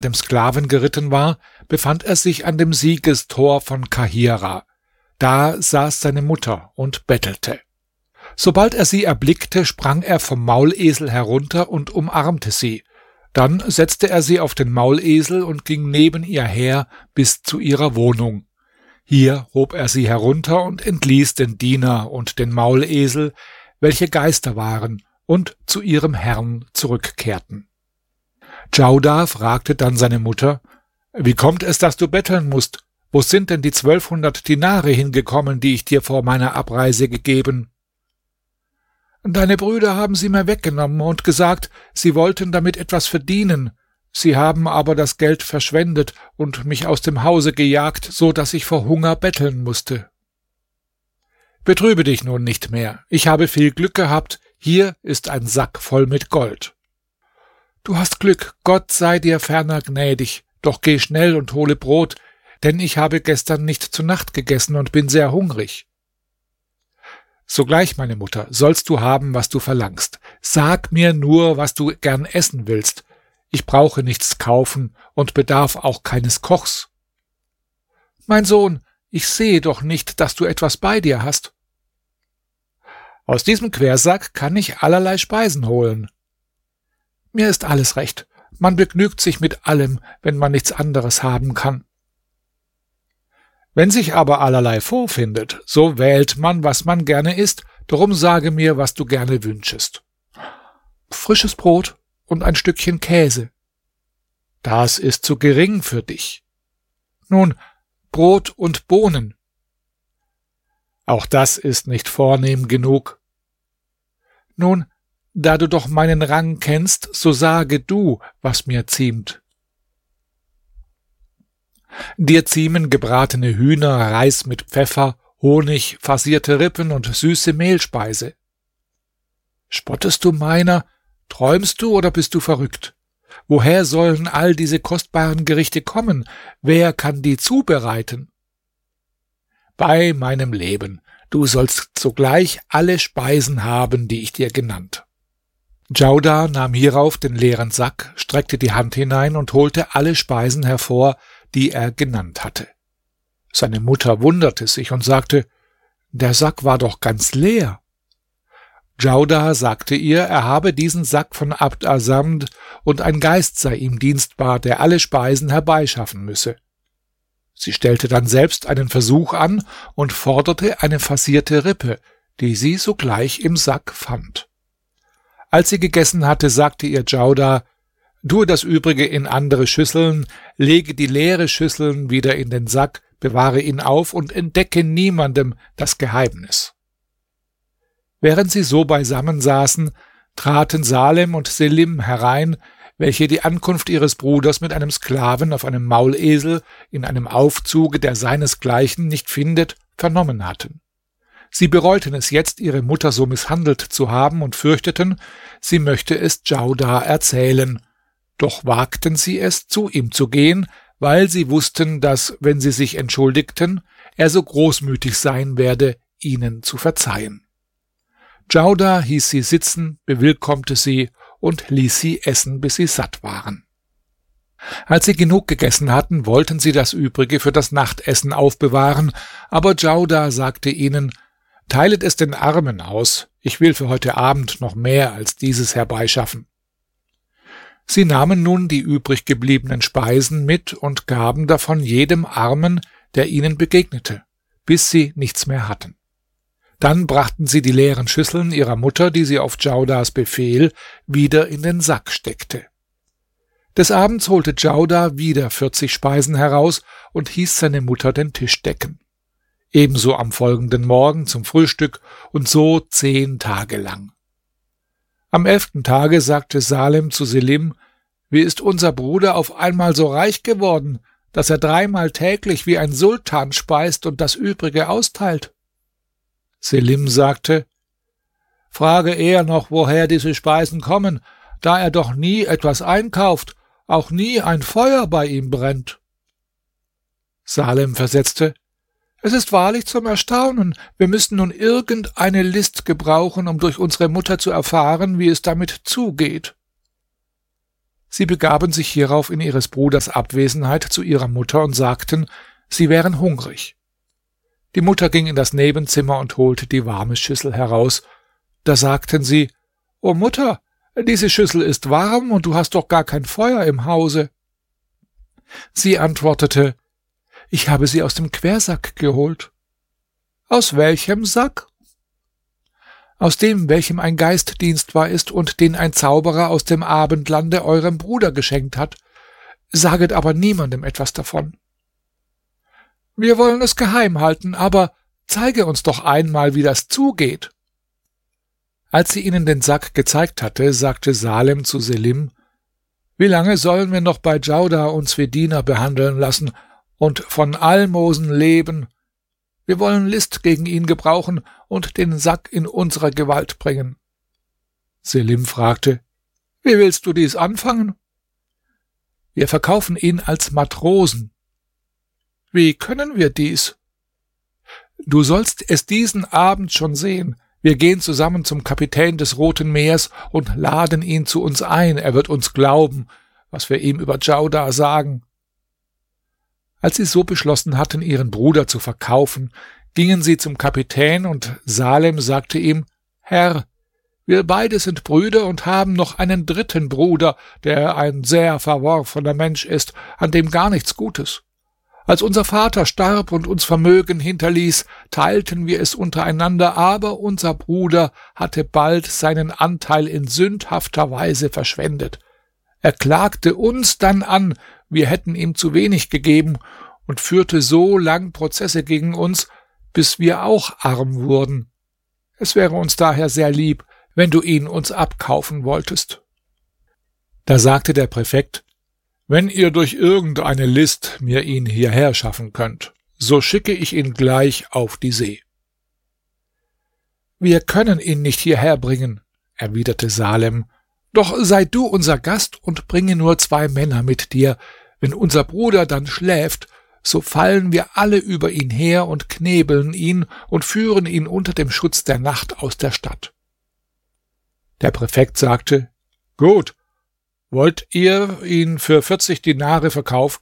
dem Sklaven geritten war, befand er sich an dem Siegestor von Kahira. Da saß seine Mutter und bettelte. Sobald er sie erblickte, sprang er vom Maulesel herunter und umarmte sie. Dann setzte er sie auf den Maulesel und ging neben ihr her bis zu ihrer Wohnung. Hier hob er sie herunter und entließ den Diener und den Maulesel, welche Geister waren und zu ihrem Herrn zurückkehrten. Djaudar fragte dann seine Mutter: Wie kommt es, dass du betteln musst? Wo sind denn die 1200 Dinare hingekommen, die ich dir vor meiner Abreise gegeben? Deine Brüder haben sie mir weggenommen und gesagt, sie wollten damit etwas verdienen. Sie haben aber das Geld verschwendet und mich aus dem Hause gejagt, so dass ich vor Hunger betteln musste. Betrübe dich nun nicht mehr. Ich habe viel Glück gehabt. Hier ist ein Sack voll mit Gold. Du hast Glück, Gott sei dir ferner gnädig. Doch geh schnell und hole Brot, denn ich habe gestern nicht zu Nacht gegessen und bin sehr hungrig. Sogleich, meine Mutter, sollst du haben, was du verlangst. Sag mir nur, was du gern essen willst. Ich brauche nichts kaufen und bedarf auch keines Kochs. Mein Sohn, ich sehe doch nicht, dass du etwas bei dir hast. Aus diesem Quersack kann ich allerlei Speisen holen. Mir ist alles recht. Man begnügt sich mit allem, wenn man nichts anderes haben kann. Wenn sich aber allerlei vorfindet, so wählt man, was man gerne isst. Darum sage mir, was du gerne wünschest. Frisches Brot und ein Stückchen Käse. Das ist zu gering für dich. Nun, Brot und Bohnen. Auch das ist nicht vornehm genug. Nun, da du doch meinen Rang kennst, so sage du, was mir ziemt. Dir ziemen gebratene Hühner, Reis mit Pfeffer, Honig, farcierte Rippen und süße Mehlspeise. Spottest du meiner? Träumst du oder bist du verrückt? Woher sollen all diese kostbaren Gerichte kommen? Wer kann die zubereiten? Bei meinem Leben, du sollst sogleich alle Speisen haben, die ich dir genannt. Djaudar nahm hierauf den leeren Sack, streckte die Hand hinein und holte alle Speisen hervor, die er genannt hatte. Seine Mutter wunderte sich und sagte: Der Sack war doch ganz leer. Djaudar sagte ihr, er habe diesen Sack von Abd Asamd und ein Geist sei ihm dienstbar, der alle Speisen herbeischaffen müsse. Sie stellte dann selbst einen Versuch an und forderte eine farcierte Rippe, die sie sogleich im Sack fand. Als sie gegessen hatte, sagte ihr Djaudar: Tue das Übrige in andere Schüsseln, lege die leere Schüsseln wieder in den Sack, bewahre ihn auf und entdecke niemandem das Geheimnis. Während sie so beisammen saßen, traten Salem und Selim herein, welche die Ankunft ihres Bruders mit einem Sklaven auf einem Maulesel in einem Aufzuge, der seinesgleichen nicht findet, vernommen hatten. Sie bereuten es jetzt, ihre Mutter so misshandelt zu haben und fürchteten, sie möchte es Djaudar erzählen. Doch wagten sie es, zu ihm zu gehen, weil sie wussten, dass, wenn sie sich entschuldigten, er so großmütig sein werde, ihnen zu verzeihen. Djaudar hieß sie sitzen, bewillkommte sie und ließ sie essen, bis sie satt waren. Als sie genug gegessen hatten, wollten sie das Übrige für das Nachtessen aufbewahren, aber Djaudar sagte ihnen: Teilet es den Armen aus, ich will für heute Abend noch mehr als dieses herbeischaffen. Sie nahmen nun die übrig gebliebenen Speisen mit und gaben davon jedem Armen, der ihnen begegnete, bis sie nichts mehr hatten. Dann brachten sie die leeren Schüsseln ihrer Mutter, die sie auf Djaudars Befehl wieder in den Sack steckte. Des Abends holte Djaudar wieder 40 Speisen heraus und hieß seine Mutter den Tisch decken. Ebenso am folgenden Morgen zum Frühstück und so 10 Tage lang. Am 11. Tage sagte Salem zu Selim: Wie ist unser Bruder auf einmal so reich geworden, dass er 3-mal täglich wie ein Sultan speist und das Übrige austeilt? Selim sagte: Frage eher noch, woher diese Speisen kommen, da er doch nie etwas einkauft, auch nie ein Feuer bei ihm brennt. Salem versetzte: Es ist wahrlich zum Erstaunen. Wir müssen nun irgendeine List gebrauchen, um durch unsere Mutter zu erfahren, wie es damit zugeht. Sie begaben sich hierauf in ihres Bruders Abwesenheit zu ihrer Mutter und sagten, sie wären hungrig. Die Mutter ging in das Nebenzimmer und holte die warme Schüssel heraus. Da sagten sie, »O Mutter, diese Schüssel ist warm und du hast doch gar kein Feuer im Hause.« Sie antwortete, »Ich habe sie aus dem Quersack geholt.« »Aus welchem Sack?« »Aus dem, welchem ein Geist dienstbar ist und den ein Zauberer aus dem Abendlande eurem Bruder geschenkt hat. Saget aber niemandem etwas davon.« »Wir wollen es geheim halten, aber zeige uns doch einmal, wie das zugeht.« Als sie ihnen den Sack gezeigt hatte, sagte Salem zu Selim, »Wie lange sollen wir noch bei Djaudar uns wie Diener behandeln lassen und von Almosen leben? Wir wollen List gegen ihn gebrauchen und den Sack in unsere Gewalt bringen.« Selim fragte, »Wie willst du dies anfangen?« »Wir verkaufen ihn als Matrosen.« »Wie können wir dies?« »Du sollst es diesen Abend schon sehen. Wir gehen zusammen zum Kapitän des Roten Meers und laden ihn zu uns ein. Er wird uns glauben, was wir ihm über Djaudar sagen.« Als sie so beschlossen hatten, ihren Bruder zu verkaufen, gingen sie zum Kapitän, und Salem sagte ihm, »Herr, wir beide sind Brüder und haben noch einen dritten Bruder, der ein sehr verworfener Mensch ist, an dem gar nichts Gutes. Als unser Vater starb und uns Vermögen hinterließ, teilten wir es untereinander, aber unser Bruder hatte bald seinen Anteil in sündhafter Weise verschwendet. Er klagte uns dann an, wir hätten ihm zu wenig gegeben, und führte so lang Prozesse gegen uns, bis wir auch arm wurden. Es wäre uns daher sehr lieb, wenn du ihn uns abkaufen wolltest.« Da sagte der Präfekt, »Wenn ihr durch irgendeine List mir ihn hierher schaffen könnt, so schicke ich ihn gleich auf die See.« »Wir können ihn nicht hierher bringen«, erwiderte Salem, »doch sei du unser Gast und bringe nur 2 Männer mit dir. Wenn unser Bruder dann schläft, so fallen wir alle über ihn her und knebeln ihn und führen ihn unter dem Schutz der Nacht aus der Stadt.« Der Präfekt sagte, »Gut, wollt ihr ihn für 40 Dinare verkaufen?«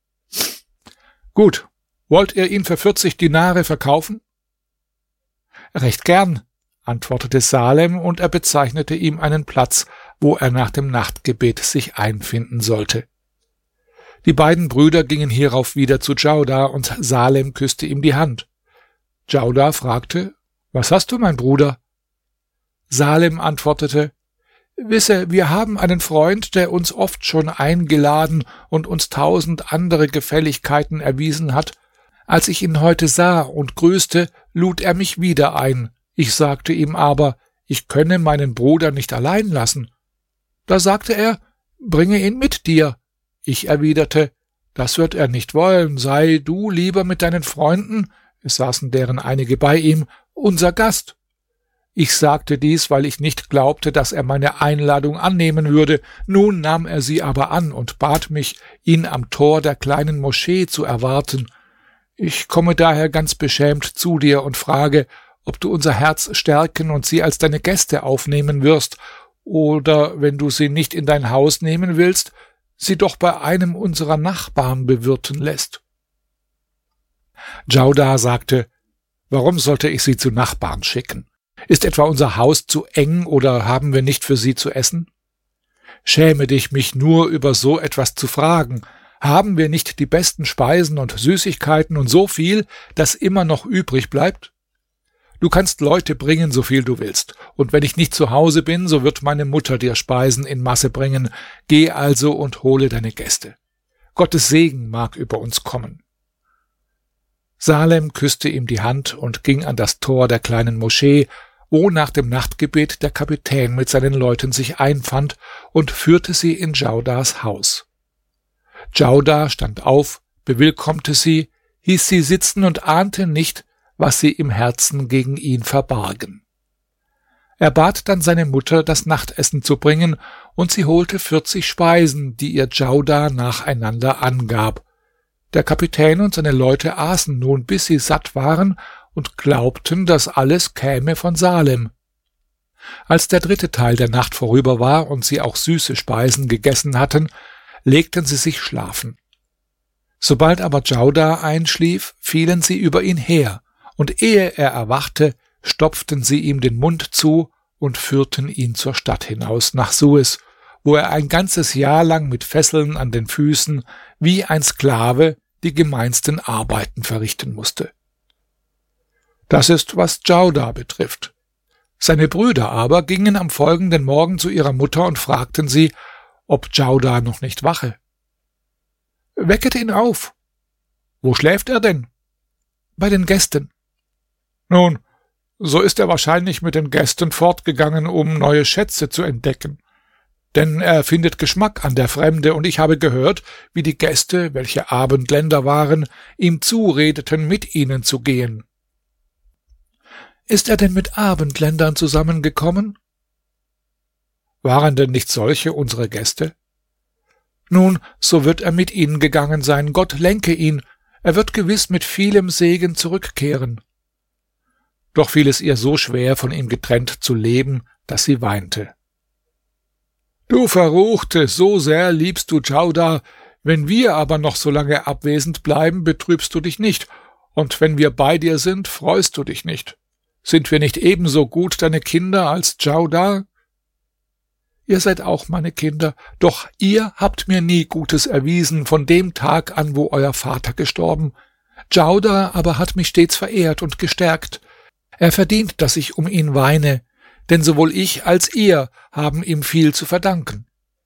»Gut, wollt ihr ihn für 40 Dinare verkaufen?« »Recht gern«, antwortete Salem, und er bezeichnete ihm einen Platz, wo er nach dem Nachtgebet sich einfinden sollte. Die beiden Brüder gingen hierauf wieder zu Djaudar, und Salem küsste ihm die Hand. Djaudar fragte, »Was hast du, mein Bruder?« Salem antwortete, »Wisse, wir haben einen Freund, der uns oft schon eingeladen und uns 1000 andere Gefälligkeiten erwiesen hat. Als ich ihn heute sah und grüßte, lud er mich wieder ein. Ich sagte ihm aber, ich könne meinen Bruder nicht allein lassen. Da sagte er, bringe ihn mit dir. Ich erwiderte, das wird er nicht wollen, sei du lieber mit deinen Freunden, es saßen deren einige bei ihm, unser Gast. Ich sagte dies, weil ich nicht glaubte, dass er meine Einladung annehmen würde. Nun nahm er sie aber an und bat mich, ihn am Tor der kleinen Moschee zu erwarten. Ich komme daher ganz beschämt zu dir und frage, ob du unser Herz stärken und sie als deine Gäste aufnehmen wirst, oder, wenn du sie nicht in dein Haus nehmen willst, sie doch bei einem unserer Nachbarn bewirten lässt.« Djaudar sagte, »Warum sollte ich sie zu Nachbarn schicken? Ist etwa unser Haus zu eng oder haben wir nicht für sie zu essen? Schäme dich, mich nur über so etwas zu fragen. Haben wir nicht die besten Speisen und Süßigkeiten und so viel, dass immer noch übrig bleibt? Du kannst Leute bringen, so viel du willst, und wenn ich nicht zu Hause bin, so wird meine Mutter dir Speisen in Masse bringen. Geh also und hole deine Gäste. Gottes Segen mag über uns kommen.« Salem küsste ihm die Hand und ging an das Tor der kleinen Moschee, wo nach dem Nachtgebet der Kapitän mit seinen Leuten sich einfand, und führte sie in Djaudars Haus. Djaudar stand auf, bewillkommte sie, hieß sie sitzen und ahnte nicht, was sie im Herzen gegen ihn verbargen. Er bat dann seine Mutter, das Nachtessen zu bringen, und sie holte 40 Speisen, die ihr Djaudar nacheinander angab. Der Kapitän und seine Leute aßen nun, bis sie satt waren, und glaubten, das alles käme von Salem. Als der dritte Teil der Nacht vorüber war und sie auch süße Speisen gegessen hatten, legten sie sich schlafen. Sobald aber Djaudar einschlief, fielen sie über ihn her, und ehe er erwachte, stopften sie ihm den Mund zu und führten ihn zur Stadt hinaus nach Suez, wo er ein ganzes Jahr lang mit Fesseln an den Füßen wie ein Sklave die gemeinsten Arbeiten verrichten musste. Das ist, was Djaudar betrifft. Seine Brüder aber gingen am folgenden Morgen zu ihrer Mutter und fragten sie, ob Djaudar noch nicht wache. »Wecket ihn auf!« »Wo schläft er denn?« »Bei den Gästen.« »Nun, so ist er wahrscheinlich mit den Gästen fortgegangen, um neue Schätze zu entdecken. Denn er findet Geschmack an der Fremde, und ich habe gehört, wie die Gäste, welche Abendländer waren, ihm zuredeten, mit ihnen zu gehen.« »Ist er denn mit Abendländern zusammengekommen?« »Waren denn nicht solche unsere Gäste?« »Nun, so wird er mit ihnen gegangen sein. Gott lenke ihn. Er wird gewiss mit vielem Segen zurückkehren.« Doch fiel es ihr so schwer, von ihm getrennt zu leben, dass sie weinte. »Du Verruchte, so sehr liebst du Djaudar. Wenn wir aber noch so lange abwesend bleiben, betrübst du dich nicht. Und wenn wir bei dir sind, freust du dich nicht. Sind wir nicht ebenso gut deine Kinder als Djaudar? Ihr seid auch meine Kinder, doch ihr habt mir nie Gutes erwiesen von dem Tag an, wo euer Vater gestorben. Djaudar aber hat mich stets verehrt und gestärkt. Er verdient, dass ich um ihn weine, denn sowohl ich als ihr haben ihm viel zu verdanken.«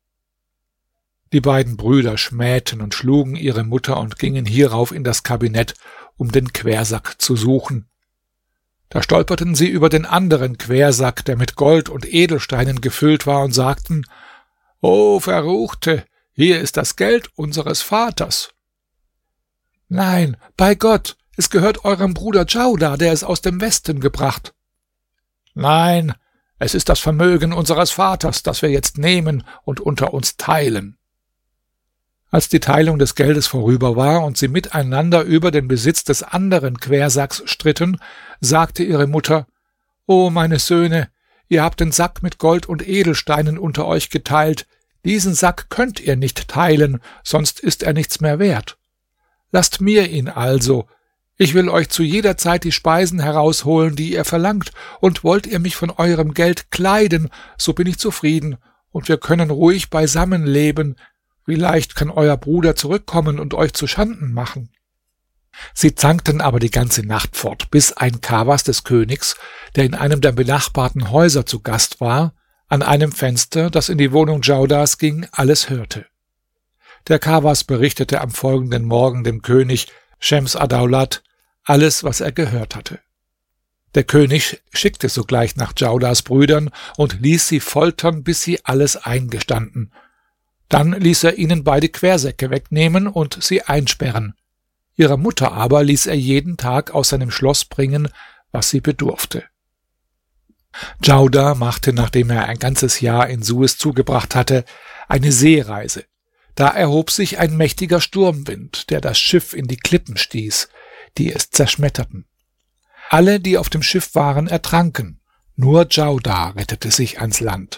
Die beiden Brüder schmähten und schlugen ihre Mutter und gingen hierauf in das Kabinett, um den Quersack zu suchen. Da stolperten sie über den anderen Quersack, der mit Gold und Edelsteinen gefüllt war, und sagten: »O Verruchte, hier ist das Geld unseres Vaters.« »Nein, bei Gott, es gehört eurem Bruder Djaudar, der es aus dem Westen gebracht.« »Nein, es ist das Vermögen unseres Vaters, das wir jetzt nehmen und unter uns teilen.« Als die Teilung des Geldes vorüber war und sie miteinander über den Besitz des anderen Quersacks stritten, sagte ihre Mutter: »O meine Söhne, ihr habt den Sack mit Gold und Edelsteinen unter euch geteilt. Diesen Sack könnt ihr nicht teilen, sonst ist er nichts mehr wert. Lasst mir ihn also. Ich will euch zu jeder Zeit die Speisen herausholen, die ihr verlangt, und wollt ihr mich von eurem Geld kleiden, so bin ich zufrieden, und wir können ruhig beisammen leben. Wie leicht kann euer Bruder zurückkommen und euch zu Schanden machen?« Sie zankten aber die ganze Nacht fort, bis ein Kawas des Königs, der in einem der benachbarten Häuser zu Gast war, an einem Fenster, das in die Wohnung Djaudars ging, alles hörte. Der Kawas berichtete am folgenden Morgen dem König Schems Addaulat alles, was er gehört hatte. Der König schickte sogleich nach Djaudars Brüdern und ließ sie foltern, bis sie alles eingestanden. Dann ließ er ihnen beide Quersäcke wegnehmen und sie einsperren. Ihrer Mutter aber ließ er jeden Tag aus seinem Schloss bringen, was sie bedurfte. Djaudar machte, nachdem er ein ganzes Jahr in Suez zugebracht hatte, eine Seereise. Da erhob sich ein mächtiger Sturmwind, der das Schiff in die Klippen stieß, die es zerschmetterten. Alle, die auf dem Schiff waren, ertranken, nur Djaudar rettete sich ans Land.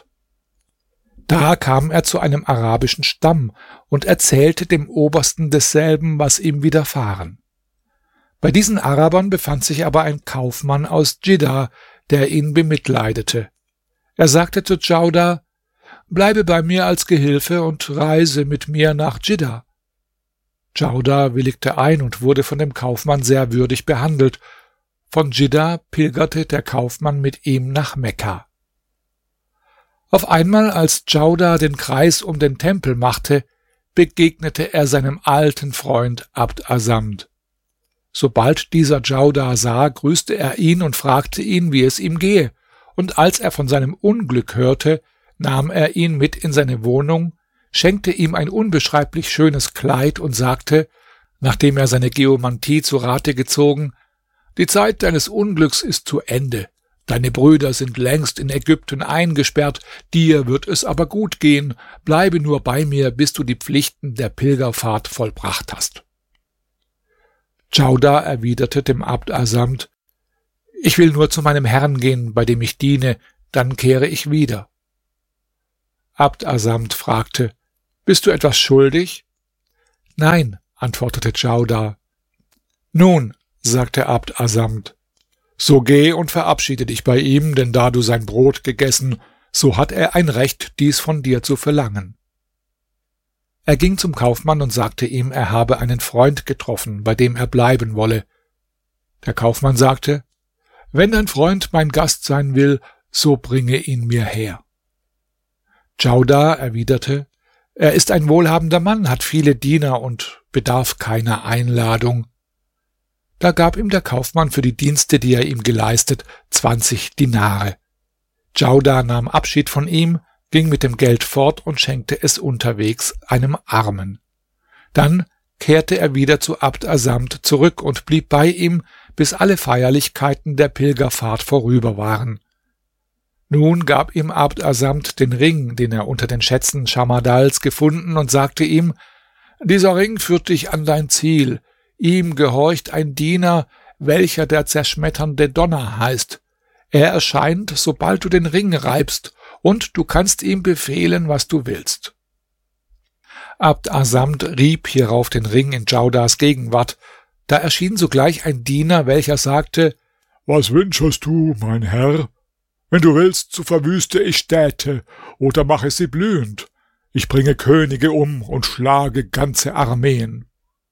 Da kam er zu einem arabischen Stamm und erzählte dem Obersten desselben, was ihm widerfahren. Bei diesen Arabern befand sich aber ein Kaufmann aus Dschidda, der ihn bemitleidete. Er sagte zu Djaudar: »Bleibe bei mir als Gehilfe und reise mit mir nach Dschidda.« Djaudar willigte ein und wurde von dem Kaufmann sehr würdig behandelt. Von Dschidda pilgerte der Kaufmann mit ihm nach Mekka. Auf einmal, als Djaudar den Kreis um den Tempel machte, begegnete er seinem alten Freund Abd Assamd. Sobald dieser Djaudar sah, grüßte er ihn und fragte ihn, wie es ihm gehe, und als er von seinem Unglück hörte, nahm er ihn mit in seine Wohnung, schenkte ihm ein unbeschreiblich schönes Kleid und sagte, nachdem er seine Geomantie zu Rate gezogen: »Die Zeit deines Unglücks ist zu Ende. Deine Brüder sind längst in Ägypten eingesperrt, dir wird es aber gut gehen. Bleibe nur bei mir, bis du die Pflichten der Pilgerfahrt vollbracht hast.« Djaudar erwiderte dem Abd Assamd: »Ich will nur zu meinem Herrn gehen, bei dem ich diene, dann kehre ich wieder. Abd Assamd fragte: Bist du etwas schuldig? Nein, antwortete Djaudar. Nun, sagte Abd Assamd, so geh und verabschiede dich bei ihm, denn da du sein Brot gegessen, so hat er ein Recht, dies von dir zu verlangen. Er ging zum Kaufmann und sagte ihm, er habe einen Freund getroffen, bei dem er bleiben wolle. Der Kaufmann sagte: Wenn dein Freund mein Gast sein will, so bringe ihn mir her. Djaudar erwiderte: Er ist ein wohlhabender Mann, hat viele Diener und bedarf keiner Einladung. Da gab ihm der Kaufmann für die Dienste, die er ihm geleistet, 20 Dinare. Djaudar nahm Abschied von ihm, ging mit dem Geld fort und schenkte es unterwegs einem Armen. Dann kehrte er wieder zu Abd Assamd zurück und blieb bei ihm, bis alle Feierlichkeiten der Pilgerfahrt vorüber waren. Nun gab ihm Abd Assamd den Ring, den er unter den Schätzen Schamardals gefunden, und sagte ihm: Dieser Ring führt dich an dein Ziel. Ihm gehorcht ein Diener, welcher der zerschmetternde Donner heißt. Er erscheint, sobald du den Ring reibst, und du kannst ihm befehlen, was du willst. Abd Assamd rieb hierauf den Ring in Djaudars Gegenwart. Da erschien sogleich ein Diener, welcher sagte: Was wünschest du, mein Herr? Wenn du willst, so verwüste ich Städte oder mache sie blühend. Ich bringe Könige um und schlage ganze Armeen.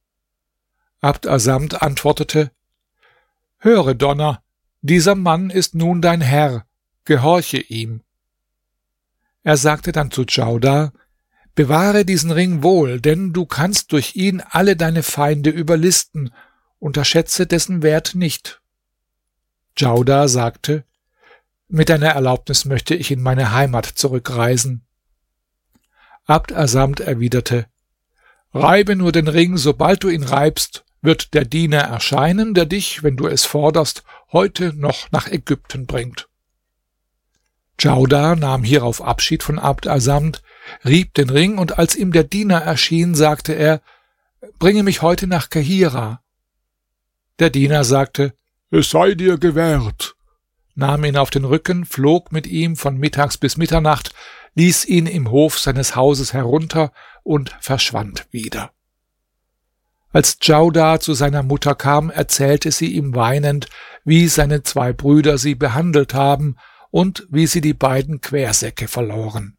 Abd Assamd antwortete: Höre, Donner, dieser Mann ist nun dein Herr, gehorche ihm. Er sagte dann zu Djaudar: Bewahre diesen Ring wohl, denn du kannst durch ihn alle deine Feinde überlisten, unterschätze dessen Wert nicht. Djaudar sagte: Mit deiner Erlaubnis möchte ich in meine Heimat zurückreisen. Abd Assamd erwiderte: Reibe nur den Ring, sobald du ihn reibst, wird der Diener erscheinen, der dich, wenn du es forderst, heute noch nach Ägypten bringt. Djaudar nahm hierauf Abschied von Abd Assamd, rieb den Ring, und als ihm der Diener erschien, sagte er: Bringe mich heute nach Kahira. Der Diener sagte: Es sei dir gewährt, nahm ihn auf den Rücken, flog mit ihm von mittags bis Mitternacht, ließ ihn im Hof seines Hauses herunter und verschwand wieder. Als Djaudar zu seiner Mutter kam, erzählte sie ihm weinend, wie seine 2 Brüder sie behandelt haben und wie sie die beiden Quersäcke verloren.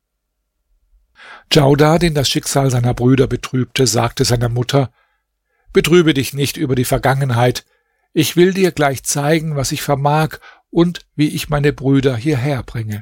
Djaudar, den das Schicksal seiner Brüder betrübte, sagte seiner Mutter: Betrübe dich nicht über die Vergangenheit. Ich will dir gleich zeigen, was ich vermag und wie ich meine Brüder hierher bringe.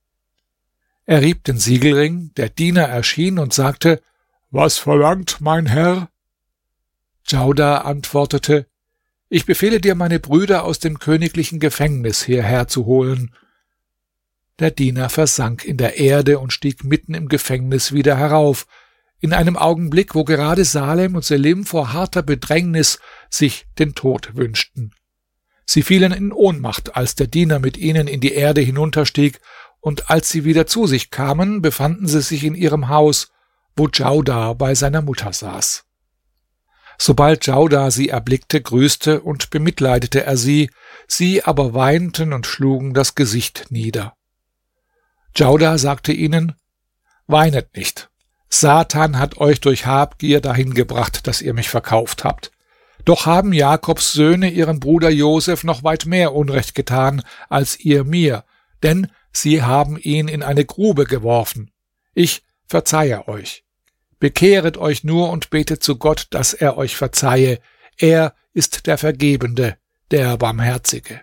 Er rieb den Siegelring, der Diener erschien und sagte: Was verlangt mein Herr? Djaudar antwortete: Ich befehle dir, meine Brüder aus dem königlichen Gefängnis hierher zu holen. Der Diener versank in der Erde und stieg mitten im Gefängnis wieder herauf, in einem Augenblick, wo gerade Salem und Selim vor harter Bedrängnis sich den Tod wünschten. Sie fielen in Ohnmacht, als der Diener mit ihnen in die Erde hinunterstieg, und als sie wieder zu sich kamen, befanden sie sich in ihrem Haus, wo Djaudar bei seiner Mutter saß. Sobald Djaudar sie erblickte, grüßte und bemitleidete er sie, sie aber weinten und schlugen das Gesicht nieder. Djaudar sagte ihnen: Weinet nicht. Satan hat euch durch Habgier dahin gebracht, dass ihr mich verkauft habt. Doch haben Jakobs Söhne ihrem Bruder Josef noch weit mehr Unrecht getan als ihr mir, denn sie haben ihn in eine Grube geworfen. Ich verzeihe euch. Bekehret euch nur und betet zu Gott, dass er euch verzeihe. Er ist der Vergebende, der Barmherzige.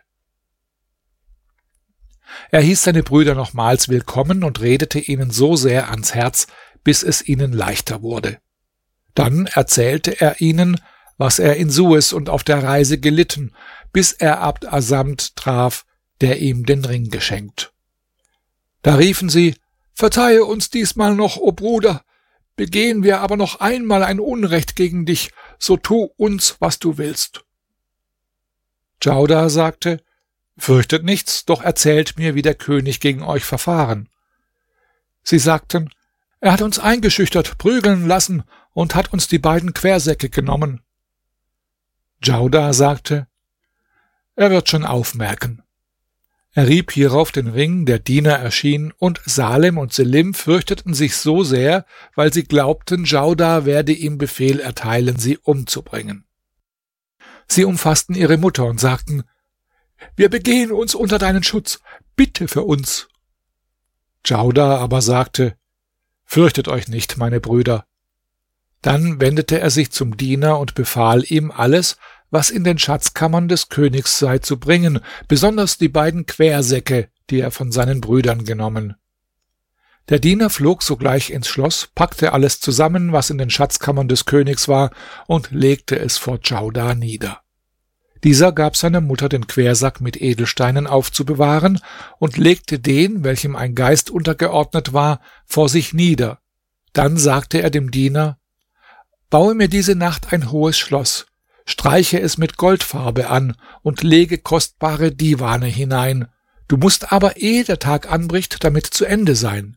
Er hieß seine Brüder nochmals willkommen und redete ihnen so sehr ans Herz, bis es ihnen leichter wurde. Dann erzählte er ihnen, was er in Suez und auf der Reise gelitten, bis er Abd Assamd traf, der ihm den Ring geschenkt. Da riefen sie: Verzeihe uns diesmal noch, o Bruder. Begehen wir aber noch einmal ein Unrecht gegen dich, so tu uns, was du willst. Djaudar sagte: Fürchtet nichts, doch erzählt mir, wie der König gegen euch verfahren. Sie sagten: Er hat uns eingeschüchtert, prügeln lassen und hat uns die beiden Quersäcke genommen. Djaudar sagte: Er wird schon aufmerken. Er rieb hierauf den Ring, der Diener erschien, und Salem und Selim fürchteten sich so sehr, weil sie glaubten, Djaudar werde ihm Befehl erteilen, sie umzubringen. Sie umfassten ihre Mutter und sagten: »Wir begehen uns unter deinen Schutz, bitte für uns.« Djaudar aber sagte: »Fürchtet euch nicht, meine Brüder.« Dann wendete er sich zum Diener und befahl ihm, alles, was in den Schatzkammern des Königs sei, zu bringen, besonders die beiden Quersäcke, die er von seinen Brüdern genommen. Der Diener flog sogleich ins Schloss, packte alles zusammen, was in den Schatzkammern des Königs war, und legte es vor Djaudar nieder. Dieser gab seiner Mutter den Quersack mit Edelsteinen aufzubewahren und legte den, welchem ein Geist untergeordnet war, vor sich nieder. Dann sagte er dem Diener: »Baue mir diese Nacht ein hohes Schloss, streiche es mit Goldfarbe an und lege kostbare Diwane hinein. Du musst aber, ehe der Tag anbricht, damit zu Ende sein.«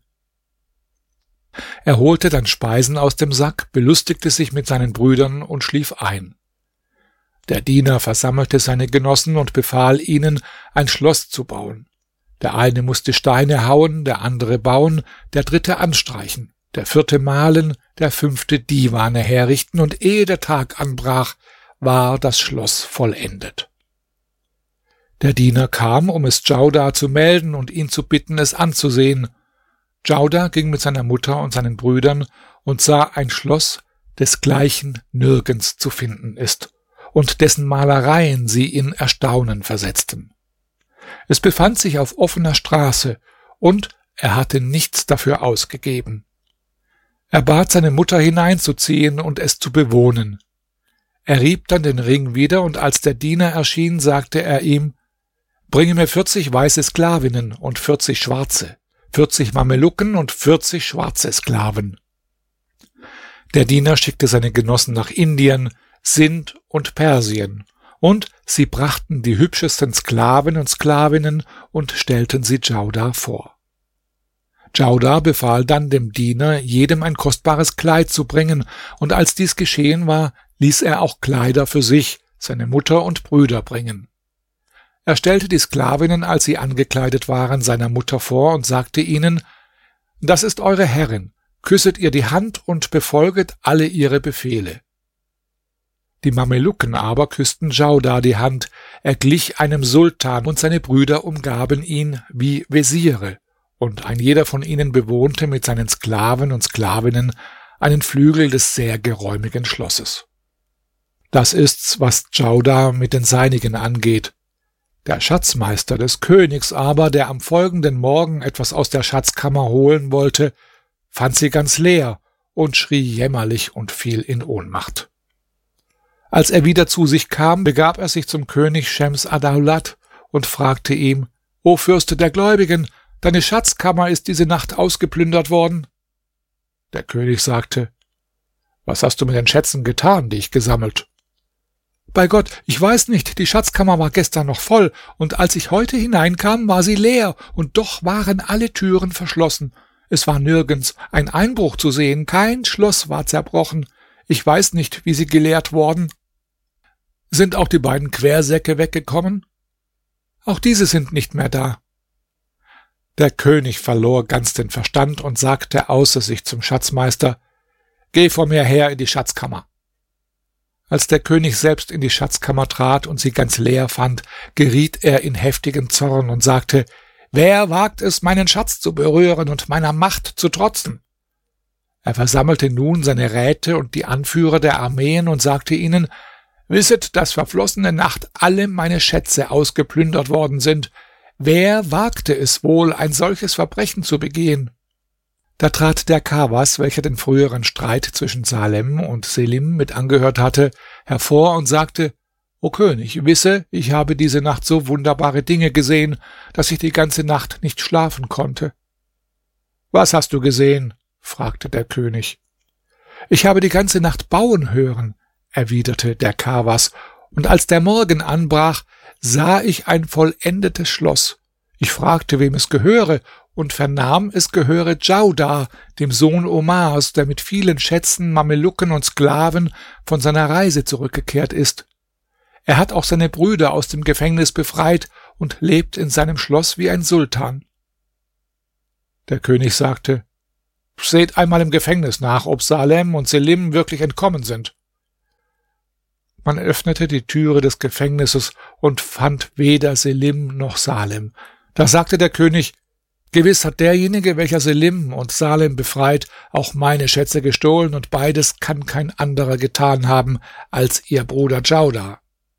Er holte dann Speisen aus dem Sack, belustigte sich mit seinen Brüdern und schlief ein. Der Diener versammelte seine Genossen und befahl ihnen, ein Schloss zu bauen. Der eine musste Steine hauen, der andere bauen, der dritte anstreichen, der vierte malen, der fünfte Diwane herrichten, und ehe der Tag anbrach, war das Schloss vollendet. Der Diener kam, um es Djaudar zu melden und ihn zu bitten, es anzusehen. Djaudar ging mit seiner Mutter und seinen Brüdern und sah ein Schloss, desgleichen nirgends zu finden ist, und dessen Malereien sie in Erstaunen versetzten. Es befand sich auf offener Straße, und er hatte nichts dafür ausgegeben. Er bat seine Mutter hineinzuziehen und es zu bewohnen. Er rieb dann den Ring wieder, und als der Diener erschien, sagte er ihm: »Bringe mir 40 weiße Sklavinnen und 40 schwarze, 40 Mamelucken und 40 schwarze Sklaven.« Der Diener schickte seine Genossen nach Indien, Sind und Persien, und sie brachten die hübschesten Sklaven und Sklavinnen und stellten sie Djaudar vor. Djaudar befahl dann dem Diener, jedem ein kostbares Kleid zu bringen, und als dies geschehen war, ließ er auch Kleider für sich, seine Mutter und Brüder bringen. Er stellte die Sklavinnen, als sie angekleidet waren, seiner Mutter vor und sagte ihnen: »Das ist eure Herrin, küsset ihr die Hand und befolget alle ihre Befehle.« Die Mamelucken aber küssten Djaudar die Hand, er glich einem Sultan, und seine Brüder umgaben ihn wie Wesire, und ein jeder von ihnen bewohnte mit seinen Sklaven und Sklavinnen einen Flügel des sehr geräumigen Schlosses. Das ist's, was Djaudar mit den Seinigen angeht. Der Schatzmeister des Königs aber, der am folgenden Morgen etwas aus der Schatzkammer holen wollte, fand sie ganz leer und schrie jämmerlich und fiel in Ohnmacht. Als er wieder zu sich kam, begab er sich zum König Schems Addaulat und fragte ihm: »O Fürste der Gläubigen, deine Schatzkammer ist diese Nacht ausgeplündert worden?« Der König sagte: »Was hast du mit den Schätzen getan, die ich gesammelt?« »Bei Gott, ich weiß nicht, die Schatzkammer war gestern noch voll, und als ich heute hineinkam, war sie leer, und doch waren alle Türen verschlossen. Es war nirgends ein Einbruch zu sehen, kein Schloss war zerbrochen. Ich weiß nicht, wie sie geleert worden.« »Sind auch die beiden Quersäcke weggekommen?« »Auch diese sind nicht mehr da.« Der König verlor ganz den Verstand und sagte außer sich zum Schatzmeister: »Geh vor mir her in die Schatzkammer.« Als der König selbst in die Schatzkammer trat und sie ganz leer fand, geriet er in heftigen Zorn und sagte: »Wer wagt es, meinen Schatz zu berühren und meiner Macht zu trotzen?« Er versammelte nun seine Räte und die Anführer der Armeen und sagte ihnen: »Wisset, dass verflossene Nacht alle meine Schätze ausgeplündert worden sind. Wer wagte es wohl, ein solches Verbrechen zu begehen?« Da trat der Kawas, welcher den früheren Streit zwischen Salem und Selim mit angehört hatte, hervor und sagte: »O König, wisse, ich habe diese Nacht so wunderbare Dinge gesehen, dass ich die ganze Nacht nicht schlafen konnte.« »Was hast du gesehen?« fragte der König. »Ich habe die ganze Nacht bauen hören«, erwiderte der Kawas, »und als der Morgen anbrach, sah ich ein vollendetes Schloss. Ich fragte, wem es gehöre, und vernahm, es gehöre Djaudar, dem Sohn Omars, der mit vielen Schätzen, Mamelucken und Sklaven von seiner Reise zurückgekehrt ist. Er hat auch seine Brüder aus dem Gefängnis befreit und lebt in seinem Schloss wie ein Sultan. Der König sagte: Seht einmal im Gefängnis nach, ob Salem und Selim wirklich entkommen sind. Man öffnete die Türe des Gefängnisses und fand weder Selim noch Salem. Da sagte der König: Gewiss hat derjenige, welcher Selim und Salem befreit, auch meine Schätze gestohlen, und beides kann kein anderer getan haben als ihr Bruder Djaudar.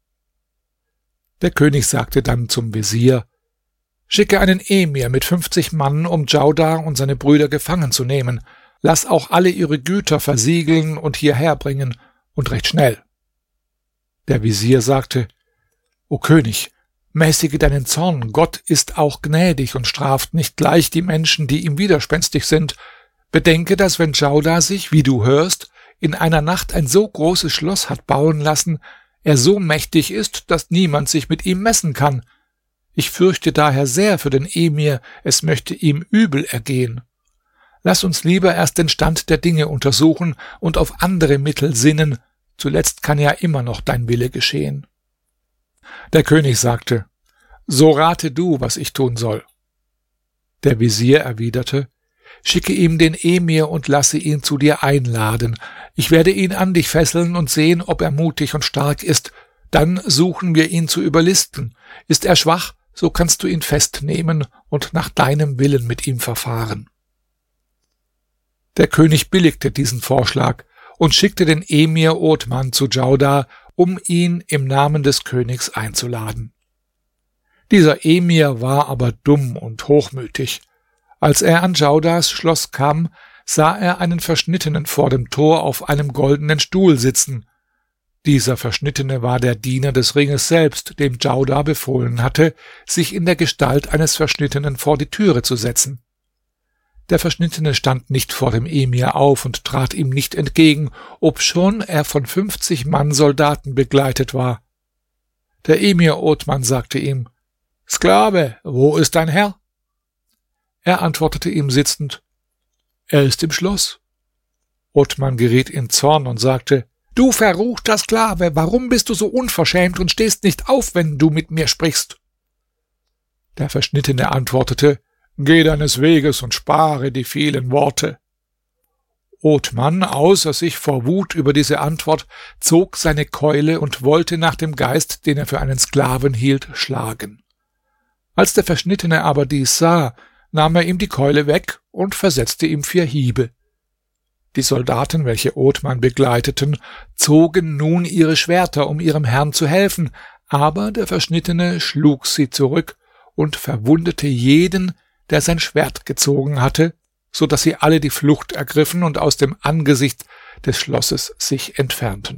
Der König sagte dann zum Wesir: Schicke einen Emir mit 50 Mann, um Djaudar und seine Brüder gefangen zu nehmen. Lass auch alle ihre Güter versiegeln und hierher bringen, und recht schnell. Der Wesir sagte: O König, mäßige deinen Zorn, Gott ist auch gnädig und straft nicht gleich die Menschen, die ihm widerspenstig sind. Bedenke, dass wenn Djaudar sich, wie du hörst, in einer Nacht ein so großes Schloss hat bauen lassen, er so mächtig ist, dass niemand sich mit ihm messen kann. Ich fürchte daher sehr für den Emir, es möchte ihm übel ergehen. Lass uns lieber erst den Stand der Dinge untersuchen und auf andere Mittel sinnen, zuletzt kann ja immer noch dein Wille geschehen. Der König sagte: So rate du, was ich tun soll. Der Wesir erwiderte: Schicke ihm den Emir und lasse ihn zu dir einladen. Ich werde ihn an dich fesseln und sehen, ob er mutig und stark ist. Dann suchen wir ihn zu überlisten. Ist er schwach, so kannst du ihn festnehmen und nach deinem Willen mit ihm verfahren. Der König billigte diesen Vorschlag und schickte den Emir Othman zu Djaudar, um ihn im Namen des Königs einzuladen. Dieser Emir war aber dumm und hochmütig. Als er an Djaudars Schloss kam, sah er einen Verschnittenen vor dem Tor auf einem goldenen Stuhl sitzen. Dieser Verschnittene war der Diener des Ringes selbst, dem Djaudar befohlen hatte, sich in der Gestalt eines Verschnittenen vor die Türe zu setzen. Der Verschnittene stand nicht vor dem Emir auf und trat ihm nicht entgegen, obschon er von 50 Mann Soldaten begleitet war. Der Emir Othman sagte ihm: Sklave, wo ist dein Herr? Er antwortete ihm sitzend: Er ist im Schloss. Othman geriet in Zorn und sagte: Du verruchter Sklave, warum bist du so unverschämt und stehst nicht auf, wenn du mit mir sprichst? Der Verschnittene antwortete: Geh deines Weges und spare die vielen Worte. Othman, außer sich vor Wut über diese Antwort, zog seine Keule und wollte nach dem Geist, den er für einen Sklaven hielt, schlagen. Als der Verschnittene aber dies sah, nahm er ihm die Keule weg und versetzte ihm 4 Hiebe. Die Soldaten, welche Othman begleiteten, zogen nun ihre Schwerter, um ihrem Herrn zu helfen, aber der Verschnittene schlug sie zurück und verwundete jeden, der sein Schwert gezogen hatte, so dass sie alle die Flucht ergriffen und aus dem Angesicht des Schlosses sich entfernten.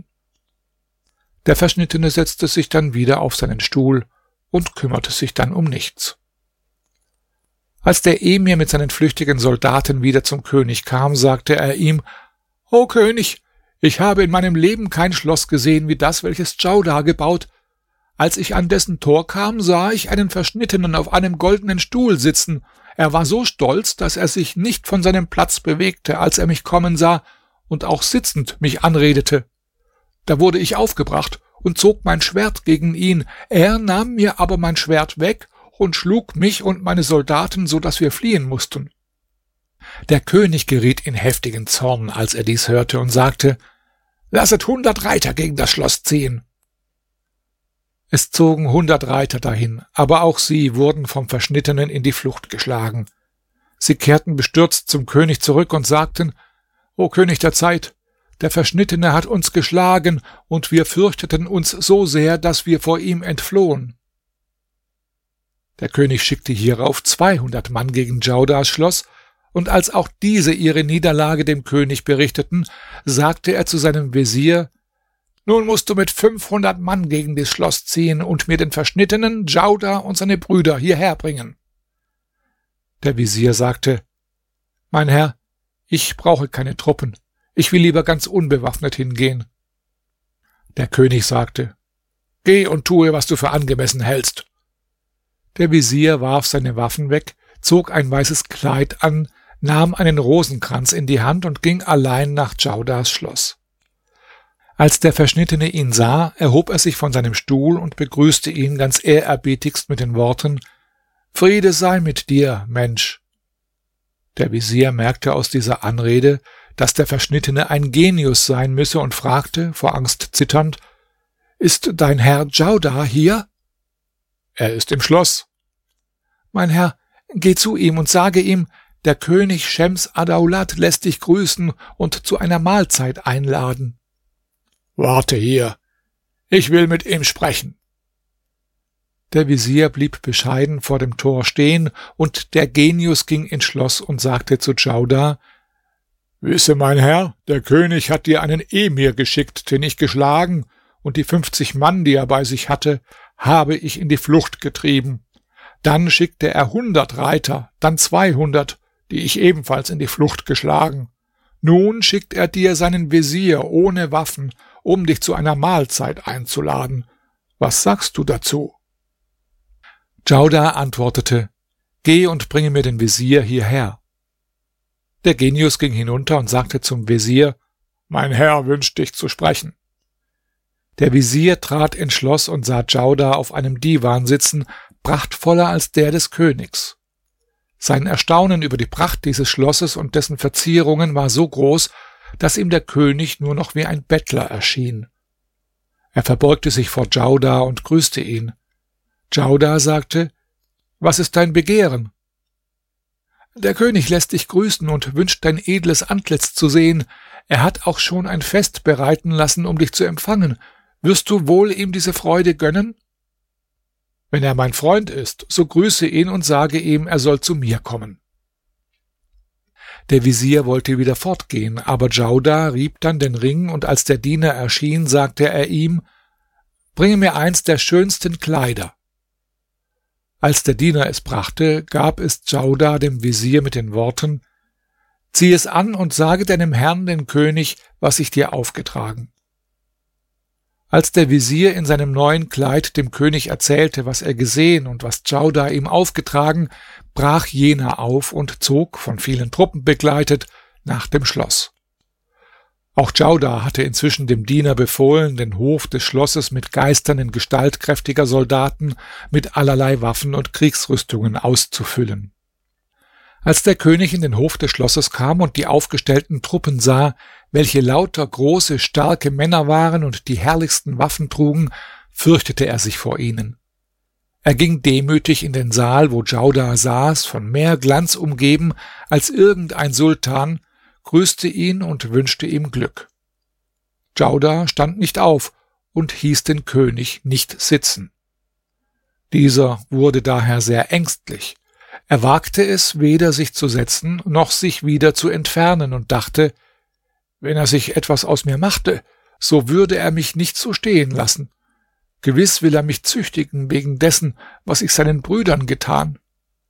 Der Verschnittene setzte sich dann wieder auf seinen Stuhl und kümmerte sich dann um nichts. Als der Emir mit seinen flüchtigen Soldaten wieder zum König kam, sagte er ihm: O König, ich habe in meinem Leben kein Schloss gesehen wie das, welches Djaudar gebaut. Als ich an dessen Tor kam, sah ich einen Verschnittenen auf einem goldenen Stuhl sitzen. Er war so stolz, dass er sich nicht von seinem Platz bewegte, als er mich kommen sah, und auch sitzend mich anredete. Da wurde ich aufgebracht und zog mein Schwert gegen ihn. Er nahm mir aber mein Schwert weg und schlug mich und meine Soldaten, so dass wir fliehen mussten. Der König geriet in heftigen Zorn, als er dies hörte, und sagte: Lasset 100 Reiter gegen das Schloss ziehen. Es zogen 100 Reiter dahin, aber auch sie wurden vom Verschnittenen in die Flucht geschlagen. Sie kehrten bestürzt zum König zurück und sagten: O König der Zeit, der Verschnittene hat uns geschlagen, und wir fürchteten uns so sehr, dass wir vor ihm entflohen. Der König schickte hierauf 200 Mann gegen Djaudars Schloss, und als auch diese ihre Niederlage dem König berichteten, sagte er zu seinem Wesir: Nun musst du mit 500 Mann gegen das Schloss ziehen und mir den Verschnittenen, Djaudar und seine Brüder hierher bringen. Der Wesir sagte: Mein Herr, ich brauche keine Truppen. Ich will lieber ganz unbewaffnet hingehen. Der König sagte: Geh und tue, was du für angemessen hältst. Der Wesir warf seine Waffen weg, zog ein weißes Kleid an, nahm einen Rosenkranz in die Hand und ging allein nach Djaudars Schloss. Als der Verschnittene ihn sah, erhob er sich von seinem Stuhl und begrüßte ihn ganz ehrerbietigst mit den Worten: »Friede sei mit dir, Mensch!« Der Wesir merkte aus dieser Anrede, dass der Verschnittene ein Genius sein müsse und fragte, vor Angst zitternd: »Ist dein Herr Djaudar hier?« »Er ist im Schloss.« »Mein Herr, geh zu ihm und sage ihm, der König Schems Addaulat lässt dich grüßen und zu einer Mahlzeit einladen.« »Warte hier, ich will mit ihm sprechen.« Der Wesir blieb bescheiden vor dem Tor stehen, und der Genius ging ins Schloss und sagte zu Djaudar: »Wisse, mein Herr, der König hat dir einen Emir geschickt, den ich geschlagen, und die 50 Mann, die er bei sich hatte, habe ich in die Flucht getrieben. Dann schickte er 100 Reiter, dann 200, die ich ebenfalls in die Flucht geschlagen. Nun schickt er dir seinen Wesir ohne Waffen, um dich zu einer Mahlzeit einzuladen. Was sagst du dazu?« Djaudar antwortete: »Geh und bringe mir den Wesir hierher.« Der Genius ging hinunter und sagte zum Wesir: »Mein Herr wünscht dich zu sprechen.« Der Wesir trat ins Schloss und sah Djaudar auf einem Divan sitzen, prachtvoller als der des Königs. Sein Erstaunen über die Pracht dieses Schlosses und dessen Verzierungen war so groß, dass ihm der König nur noch wie ein Bettler erschien. Er verbeugte sich vor Djaudar und grüßte ihn. Djaudar sagte: »Was ist dein Begehren?« »Der König lässt dich grüßen und wünscht dein edles Antlitz zu sehen. Er hat auch schon ein Fest bereiten lassen, um dich zu empfangen. Wirst du wohl ihm diese Freude gönnen?« »Wenn er mein Freund ist, so grüße ihn und sage ihm, er soll zu mir kommen.« Der Wesir wollte wieder fortgehen, aber Djaudar rieb dann den Ring, und als der Diener erschien, sagte er ihm: »Bringe mir eins der schönsten Kleider.« Als der Diener es brachte, gab es Djaudar dem Wesir mit den Worten: »Zieh es an und sage deinem Herrn, den König, was ich dir aufgetragen.« Als der Wesir in seinem neuen Kleid dem König erzählte, was er gesehen und was Djaudar ihm aufgetragen, brach jener auf und zog, von vielen Truppen begleitet, nach dem Schloss. Auch Djaudar hatte inzwischen dem Diener befohlen, den Hof des Schlosses mit Geistern in Gestalt kräftiger Soldaten mit allerlei Waffen und Kriegsrüstungen auszufüllen. Als der König in den Hof des Schlosses kam und die aufgestellten Truppen sah, welche lauter große, starke Männer waren und die herrlichsten Waffen trugen, fürchtete er sich vor ihnen. Er ging demütig in den Saal, wo Djaudar saß, von mehr Glanz umgeben als irgendein Sultan, grüßte ihn und wünschte ihm Glück. Djaudar stand nicht auf und hieß den König nicht sitzen. Dieser wurde daher sehr ängstlich. Er wagte es weder, sich zu setzen, noch sich wieder zu entfernen, und dachte: »Wenn er sich etwas aus mir machte, so würde er mich nicht so stehen lassen. Gewiss will er mich züchtigen wegen dessen, was ich seinen Brüdern getan.«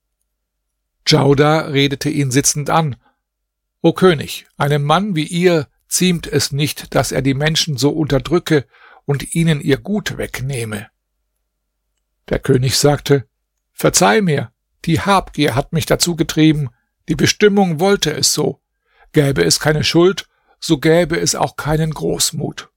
Djaudar redete ihn sitzend an: »O König, einem Mann wie ihr ziemt es nicht, dass er die Menschen so unterdrücke und ihnen ihr Gut wegnehme.« Der König sagte: »Verzeih mir, die Habgier hat mich dazu getrieben, die Bestimmung wollte es so. Gäbe es keine Schuld, so gäbe es auch keinen Großmut.«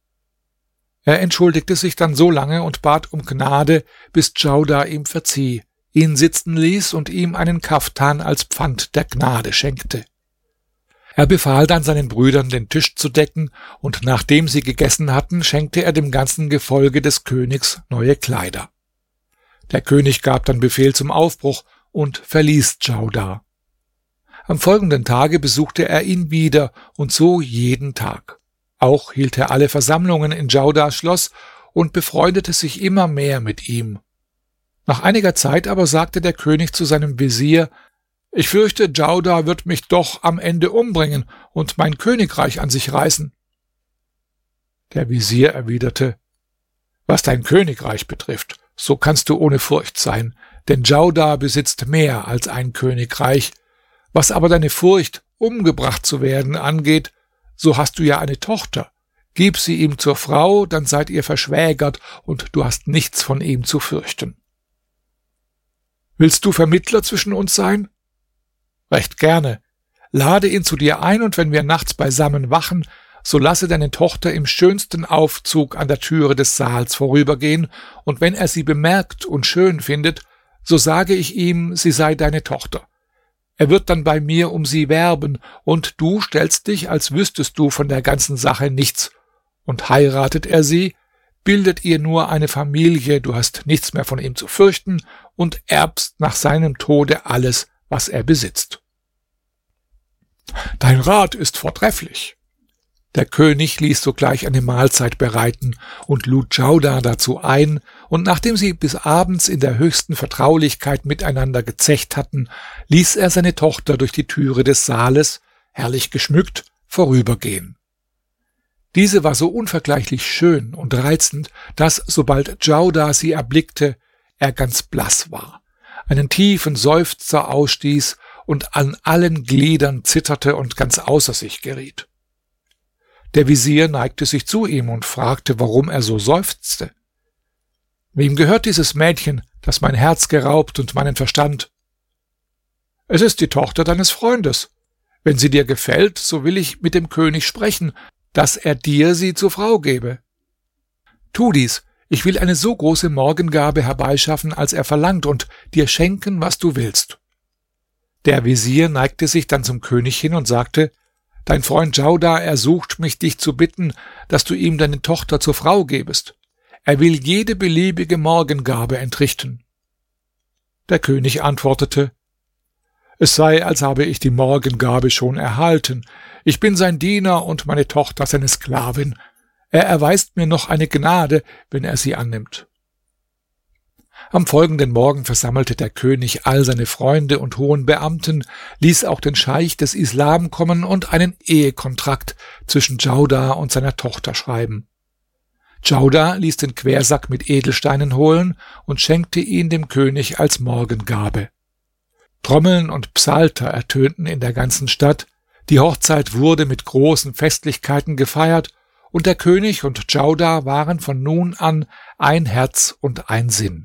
Er entschuldigte sich dann so lange und bat um Gnade, bis Djaudar ihm verzieh, ihn sitzen ließ und ihm einen Kaftan als Pfand der Gnade schenkte. Er befahl dann seinen Brüdern, den Tisch zu decken, und nachdem sie gegessen hatten, schenkte er dem ganzen Gefolge des Königs neue Kleider. Der König gab dann Befehl zum Aufbruch und verließ Djaudar. Am folgenden Tage besuchte er ihn wieder, und so jeden Tag. Auch hielt er alle Versammlungen in Djaudars Schloss und befreundete sich immer mehr mit ihm. Nach einiger Zeit aber sagte der König zu seinem Wesir: »Ich fürchte, Djaudar wird mich doch am Ende umbringen und mein Königreich an sich reißen.« Der Wesir erwiderte: »Was dein Königreich betrifft, so kannst du ohne Furcht sein, denn Djaudar besitzt mehr als ein Königreich. Was aber deine Furcht, umgebracht zu werden, angeht, so hast du ja eine Tochter. Gib sie ihm zur Frau, dann seid ihr verschwägert und du hast nichts von ihm zu fürchten.« »Willst du Vermittler zwischen uns sein?« »Recht gerne. Lade ihn zu dir ein, und wenn wir nachts beisammen wachen, so lasse deine Tochter im schönsten Aufzug an der Türe des Saals vorübergehen, und wenn er sie bemerkt und schön findet, so sage ich ihm, sie sei deine Tochter. Er wird dann bei mir um sie werben, und du stellst dich, als wüsstest du von der ganzen Sache nichts. Und heiratet er sie, bildet ihr nur eine Familie, du hast nichts mehr von ihm zu fürchten und erbst nach seinem Tode alles, was er besitzt. Dein Rat ist vortrefflich. Der König ließ sogleich eine Mahlzeit bereiten und lud Djaudar dazu ein, und nachdem sie bis abends in der höchsten Vertraulichkeit miteinander gezecht hatten, ließ er seine Tochter durch die Türe des Saales, herrlich geschmückt, vorübergehen. Diese war so unvergleichlich schön und reizend, dass, sobald Djaudar sie erblickte, er ganz blass war, einen tiefen Seufzer ausstieß und an allen Gliedern zitterte und ganz außer sich geriet. Der Wesir neigte sich zu ihm und fragte, warum er so seufzte. »Wem gehört dieses Mädchen, das mein Herz geraubt und meinen Verstand?« »Es ist die Tochter deines Freundes. Wenn sie dir gefällt, so will ich mit dem König sprechen, dass er dir sie zur Frau gebe.« »Tu dies, ich will eine so große Morgengabe herbeischaffen, als er verlangt, und dir schenken, was du willst.« Der Wesir neigte sich dann zum König hin und sagte, »Dein Freund Djaudar ersucht mich, dich zu bitten, dass du ihm deine Tochter zur Frau gebest. Er will jede beliebige Morgengabe entrichten.« Der König antwortete, »Es sei, als habe ich die Morgengabe schon erhalten. Ich bin sein Diener und meine Tochter seine Sklavin. Er erweist mir noch eine Gnade, wenn er sie annimmt.« Am folgenden Morgen versammelte der König all seine Freunde und hohen Beamten, ließ auch den Scheich des Islam kommen und einen Ehekontrakt zwischen Djaudar und seiner Tochter schreiben. Djaudar ließ den Quersack mit Edelsteinen holen und schenkte ihn dem König als Morgengabe. Trommeln und Psalter ertönten in der ganzen Stadt, die Hochzeit wurde mit großen Festlichkeiten gefeiert, und der König und Djaudar waren von nun an ein Herz und ein Sinn.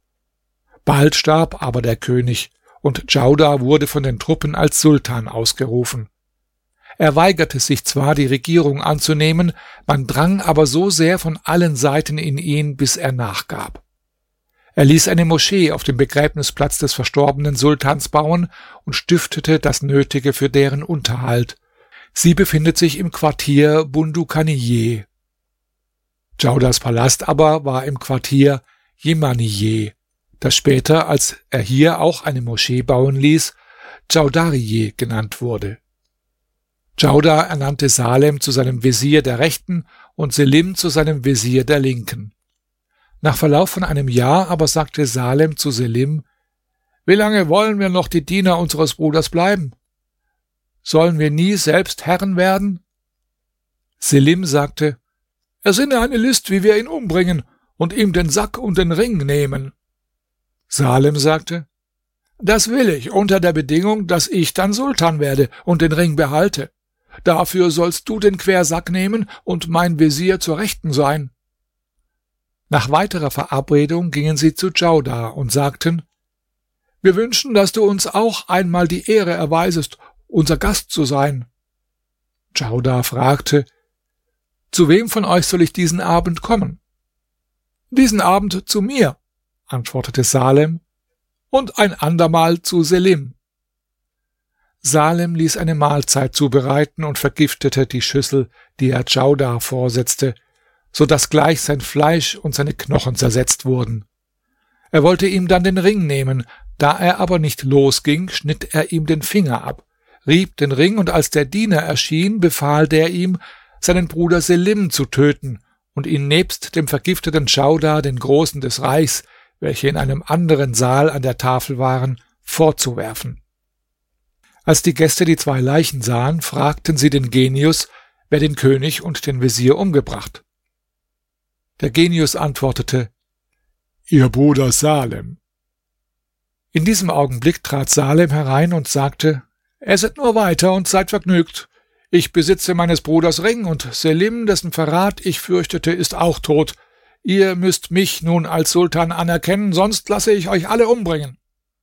Bald starb aber der König, und Djaudar wurde von den Truppen als Sultan ausgerufen. Er weigerte sich zwar, die Regierung anzunehmen, man drang aber so sehr von allen Seiten in ihn, bis er nachgab. Er ließ eine Moschee auf dem Begräbnisplatz des verstorbenen Sultans bauen und stiftete das Nötige für deren Unterhalt. Sie befindet sich im Quartier Bundukaniye. Djaudars Palast aber war im Quartier Jemaniye, das später, als er hier auch eine Moschee bauen ließ, Djaudariye genannt wurde. Djaudar ernannte Salem zu seinem Wesir der Rechten und Selim zu seinem Wesir der Linken. Nach Verlauf von einem Jahr aber sagte Salem zu Selim, »Wie lange wollen wir noch die Diener unseres Bruders bleiben? Sollen wir nie selbst Herren werden?« Selim sagte, »Ersinne eine List, wie wir ihn umbringen und ihm den Sack und den Ring nehmen.« Salem sagte, »Das will ich, unter der Bedingung, dass ich dann Sultan werde und den Ring behalte. Dafür sollst du den Quersack nehmen und mein Wesir zur Rechten sein.« Nach weiterer Verabredung gingen sie zu Djaudar und sagten, »Wir wünschen, dass du uns auch einmal die Ehre erweisest, unser Gast zu sein.« Djaudar fragte, »Zu wem von euch soll ich diesen Abend kommen?« »Diesen Abend zu mir«, antwortete Salem, »und ein andermal zu Selim.« Salem ließ eine Mahlzeit zubereiten und vergiftete die Schüssel, die er Djaudar vorsetzte, so dass gleich sein Fleisch und seine Knochen zersetzt wurden. Er wollte ihm dann den Ring nehmen, da er aber nicht losging, schnitt er ihm den Finger ab, rieb den Ring, und als der Diener erschien, befahl der ihm, seinen Bruder Selim zu töten und ihn nebst dem vergifteten Djaudar, den Großen des Reichs, welche in einem anderen Saal an der Tafel waren, vorzuwerfen. Als die Gäste die zwei Leichen sahen, fragten sie den Genius, wer den König und den Wesir umgebracht. Der Genius antwortete, »Ihr Bruder Salem.« In diesem Augenblick trat Salem herein und sagte, »Esset nur weiter und seid vergnügt. Ich besitze meines Bruders Ring, und Selim, dessen Verrat ich fürchtete, ist auch tot. Ihr müsst mich nun als Sultan anerkennen, sonst lasse ich euch alle umbringen.«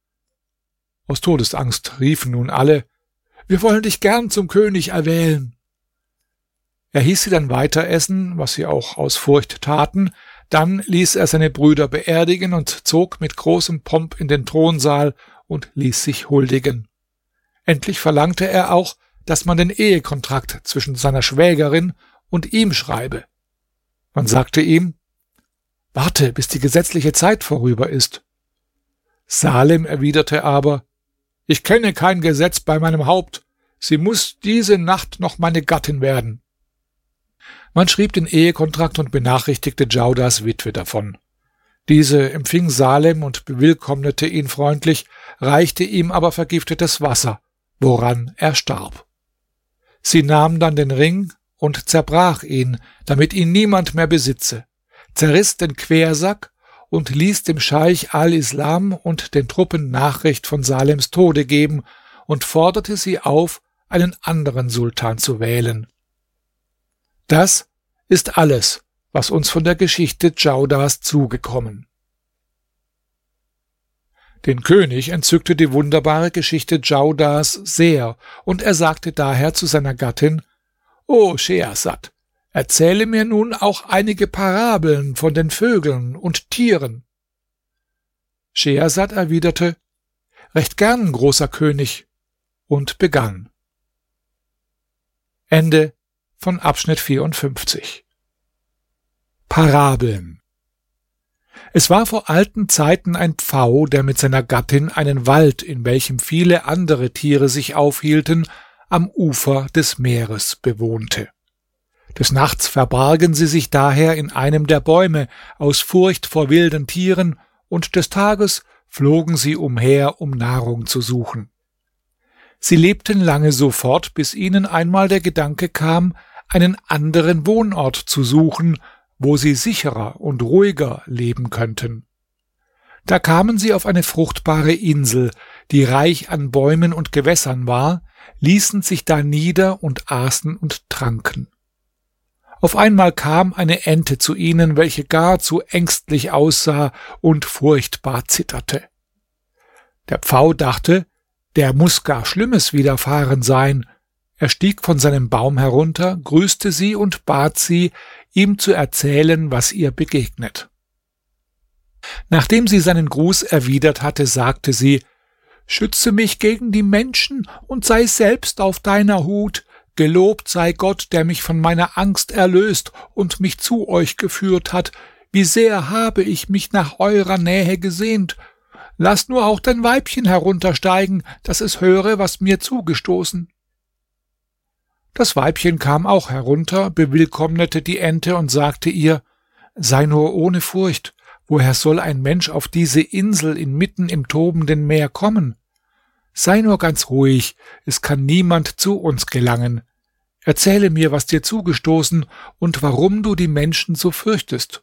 Aus Todesangst riefen nun alle, »Wir wollen dich gern zum König erwählen.« Er hieß sie dann weiter essen, was sie auch aus Furcht taten. Dann ließ er seine Brüder beerdigen und zog mit großem Pomp in den Thronsaal und ließ sich huldigen. Endlich verlangte er auch, dass man den Ehekontrakt zwischen seiner Schwägerin und ihm schreibe. Man sagte ihm: Warte, bis die gesetzliche Zeit vorüber ist. Salem erwiderte aber: Ich kenne kein Gesetz bei meinem Haupt. Sie muss diese Nacht noch meine Gattin werden. Man schrieb den Ehekontrakt und benachrichtigte Djaudars Witwe davon. Diese empfing Salem und bewillkommnete ihn freundlich, reichte ihm aber vergiftetes Wasser, woran er starb. Sie nahm dann den Ring und zerbrach ihn, damit ihn niemand mehr besitze, zerriss den Quersack und ließ dem Scheich al-Islam und den Truppen Nachricht von Salems Tode geben und forderte sie auf, einen anderen Sultan zu wählen. Das ist alles, was uns von der Geschichte Djaudars zugekommen. Den König entzückte die wunderbare Geschichte Djaudars sehr, und er sagte daher zu seiner Gattin: O Schehersad, erzähle mir nun auch einige Parabeln von den Vögeln und Tieren. Schehersad erwiderte: Recht gern, großer König, und begann. Ende von Abschnitt 54. Parabeln. Es war vor alten Zeiten ein Pfau, der mit seiner Gattin einen Wald, in welchem viele andere Tiere sich aufhielten, am Ufer des Meeres bewohnte. Des Nachts verbargen sie sich daher in einem der Bäume aus Furcht vor wilden Tieren, und des Tages flogen sie umher, um Nahrung zu suchen. Sie lebten lange so fort, bis ihnen einmal der Gedanke kam, einen anderen Wohnort zu suchen, wo sie sicherer und ruhiger leben könnten. Da kamen sie auf eine fruchtbare Insel, die reich an Bäumen und Gewässern war, ließen sich da nieder und aßen und tranken. Auf einmal kam eine Ente zu ihnen, welche gar zu ängstlich aussah und furchtbar zitterte. Der Pfau dachte, der muß gar Schlimmes widerfahren sein. Er stieg von seinem Baum herunter, grüßte sie und bat sie, ihm zu erzählen, was ihr begegnet. Nachdem sie seinen Gruß erwidert hatte, sagte sie: Schütze mich gegen die Menschen und sei selbst auf deiner Hut. Gelobt sei Gott, der mich von meiner Angst erlöst und mich zu euch geführt hat. Wie sehr habe ich mich nach eurer Nähe gesehnt. Lass nur auch dein Weibchen heruntersteigen, dass es höre, was mir zugestoßen. Das Weibchen kam auch herunter, bewillkommnete die Ente und sagte ihr: Sei nur ohne Furcht, woher soll ein Mensch auf diese Insel inmitten im tobenden Meer kommen? Sei nur ganz ruhig, es kann niemand zu uns gelangen. Erzähle mir, was dir zugestoßen und warum du die Menschen so fürchtest.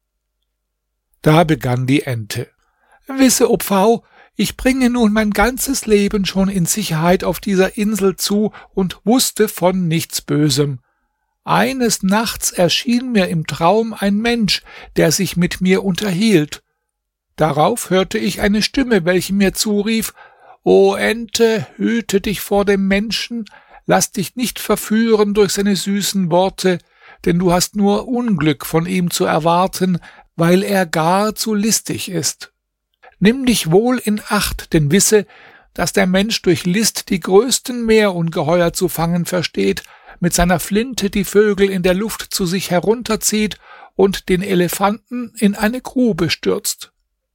Da begann die Ente: Wisse, o Pfau, ich bringe nun mein ganzes Leben schon in Sicherheit auf dieser Insel zu und wusste von nichts Bösem. Eines Nachts erschien mir im Traum ein Mensch, der sich mit mir unterhielt. Darauf hörte ich eine Stimme, welche mir zurief: O Ente, hüte dich vor dem Menschen, lass dich nicht verführen durch seine süßen Worte, denn du hast nur Unglück von ihm zu erwarten, weil er gar zu listig ist. Nimm dich wohl in Acht, denn wisse, dass der Mensch durch List die größten Meerungeheuer zu fangen versteht, mit seiner Flinte die Vögel in der Luft zu sich herunterzieht und den Elefanten in eine Grube stürzt.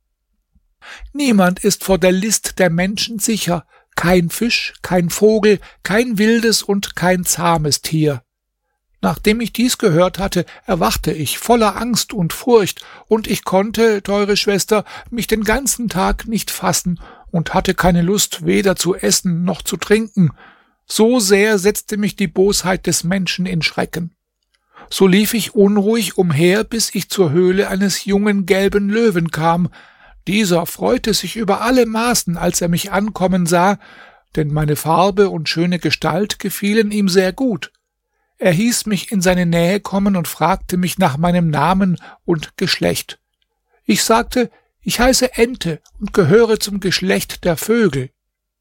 Niemand ist vor der List der Menschen sicher, kein Fisch, kein Vogel, kein wildes und kein zahmes Tier. Nachdem ich dies gehört hatte, erwachte ich voller Angst und Furcht, und ich konnte, teure Schwester, mich den ganzen Tag nicht fassen und hatte keine Lust, weder zu essen noch zu trinken. So sehr setzte mich die Bosheit des Menschen in Schrecken. So lief ich unruhig umher, bis ich zur Höhle eines jungen gelben Löwen kam. Dieser freute sich über alle Maßen, als er mich ankommen sah, denn meine Farbe und schöne Gestalt gefielen ihm sehr gut. Er hieß mich in seine Nähe kommen und fragte mich nach meinem Namen und Geschlecht. Ich sagte, ich heiße Ente und gehöre zum Geschlecht der Vögel.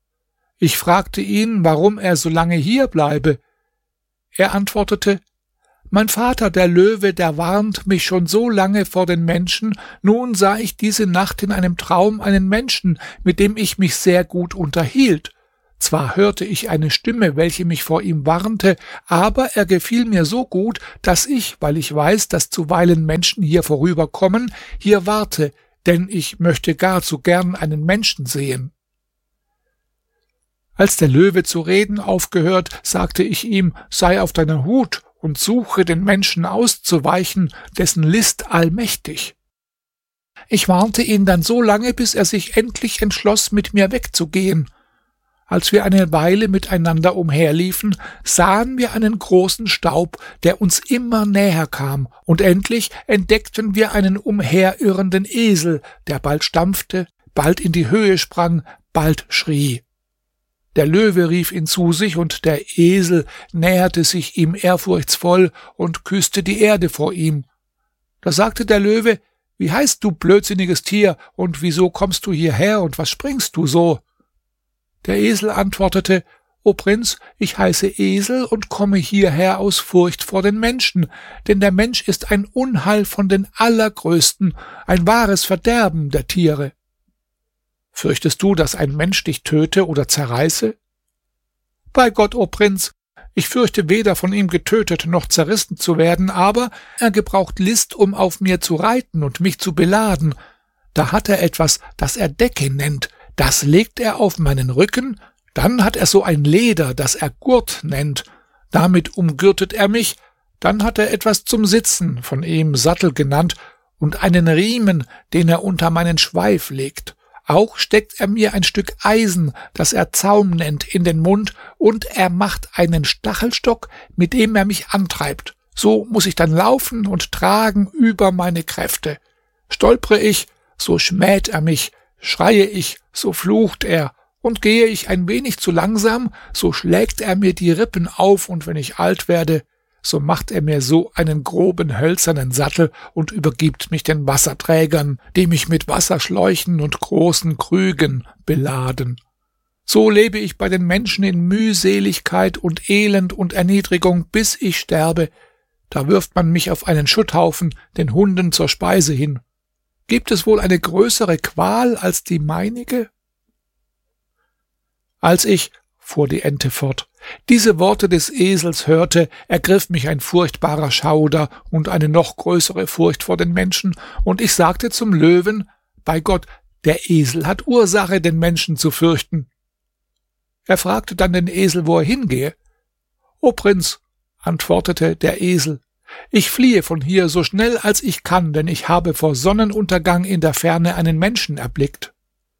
Ich fragte ihn, warum er so lange hier bleibe. Er antwortete: Mein Vater, der Löwe, der warnt mich schon so lange vor den Menschen, nun sah ich diese Nacht in einem Traum einen Menschen, mit dem ich mich sehr gut unterhielt. Zwar hörte ich eine Stimme, welche mich vor ihm warnte, aber er gefiel mir so gut, dass ich, weil ich weiß, dass zuweilen Menschen hier vorüberkommen, hier warte, denn ich möchte gar zu gern einen Menschen sehen. Als der Löwe zu reden aufgehört, sagte ich ihm, sei auf deiner Hut und suche den Menschen auszuweichen, dessen List allmächtig. Ich warnte ihn dann so lange, bis er sich endlich entschloss, mit mir wegzugehen. Als wir eine Weile miteinander umherliefen, sahen wir einen großen Staub, der uns immer näher kam, und endlich entdeckten wir einen umherirrenden Esel, der bald stampfte, bald in die Höhe sprang, bald schrie. Der Löwe rief ihn zu sich, und der Esel näherte sich ihm ehrfurchtsvoll und küsste die Erde vor ihm. Da sagte der Löwe, »Wie heißt du, blödsinniges Tier, und wieso kommst du hierher, und was springst du so?« Der Esel antwortete, »O Prinz, ich heiße Esel und komme hierher aus Furcht vor den Menschen, denn der Mensch ist ein Unheil von den allergrößten, ein wahres Verderben der Tiere.« »Fürchtest du, dass ein Mensch dich töte oder zerreiße?« »Bei Gott, o Prinz, ich fürchte weder von ihm getötet noch zerrissen zu werden, aber er gebraucht List, um auf mir zu reiten und mich zu beladen. Da hat er etwas, das er Decke nennt, das legt er auf meinen Rücken, dann hat er so ein Leder, das er Gurt nennt, damit umgürtet er mich, dann hat er etwas zum Sitzen, von ihm Sattel genannt, und einen Riemen, den er unter meinen Schweif legt. Auch steckt er mir ein Stück Eisen, das er Zaum nennt, in den Mund, und er macht einen Stachelstock, mit dem er mich antreibt. So muss ich dann laufen und tragen über meine Kräfte. Stolpere ich, so schmäht er mich, schreie ich, so flucht er, und gehe ich ein wenig zu langsam, so schlägt er mir die Rippen auf, und wenn ich alt werde, so macht er mir so einen groben hölzernen Sattel und übergibt mich den Wasserträgern, die mich mit Wasserschläuchen und großen Krügen beladen. So lebe ich bei den Menschen in Mühseligkeit und Elend und Erniedrigung, bis ich sterbe. Da wirft man mich auf einen Schutthaufen, den Hunden zur Speise hin. Gibt es wohl eine größere Qual als die meinige?« Als ich, fuhr die Ente fort, diese Worte des Esels hörte, ergriff mich ein furchtbarer Schauder und eine noch größere Furcht vor den Menschen, und ich sagte zum Löwen, bei Gott, der Esel hat Ursache, den Menschen zu fürchten. Er fragte dann den Esel, wo er hingehe. »O Prinz«, antwortete der Esel, »ich fliehe von hier so schnell als ich kann, denn ich habe vor Sonnenuntergang in der Ferne einen Menschen erblickt.«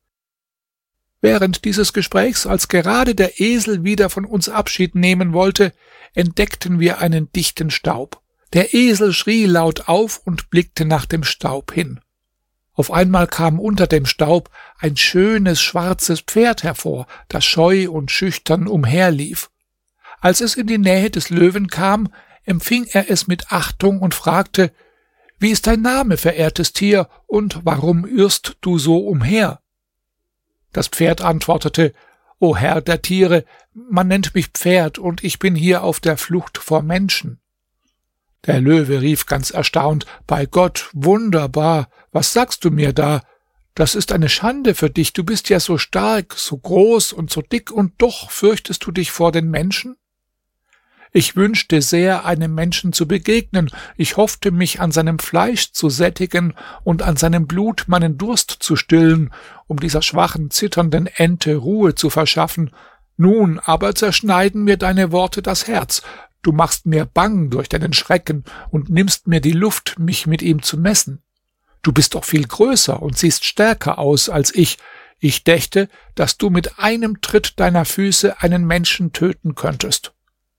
Während dieses Gesprächs, als gerade der Esel wieder von uns Abschied nehmen wollte, entdeckten wir einen dichten Staub. Der Esel schrie laut auf und blickte nach dem Staub hin. Auf einmal kam unter dem Staub ein schönes schwarzes Pferd hervor, das scheu und schüchtern umherlief. Als es in die Nähe des Löwen kam, empfing er es mit Achtung und fragte, »Wie ist dein Name, verehrtes Tier, und warum irrst du so umher?« Das Pferd antwortete, »O Herr der Tiere, man nennt mich Pferd, und ich bin hier auf der Flucht vor Menschen.« Der Löwe rief ganz erstaunt, »Bei Gott, wunderbar, was sagst du mir da? Das ist eine Schande für dich, du bist ja so stark, so groß und so dick, und doch fürchtest du dich vor den Menschen?« »Ich wünschte sehr, einem Menschen zu begegnen, ich hoffte, mich an seinem Fleisch zu sättigen und an seinem Blut meinen Durst zu stillen, um dieser schwachen, zitternden Ente Ruhe zu verschaffen. Nun aber zerschneiden mir deine Worte das Herz, du machst mir bang durch deinen Schrecken und nimmst mir die Luft, mich mit ihm zu messen. Du bist doch viel größer und siehst stärker aus als ich dächte, dass du mit einem Tritt deiner Füße einen Menschen töten könntest.«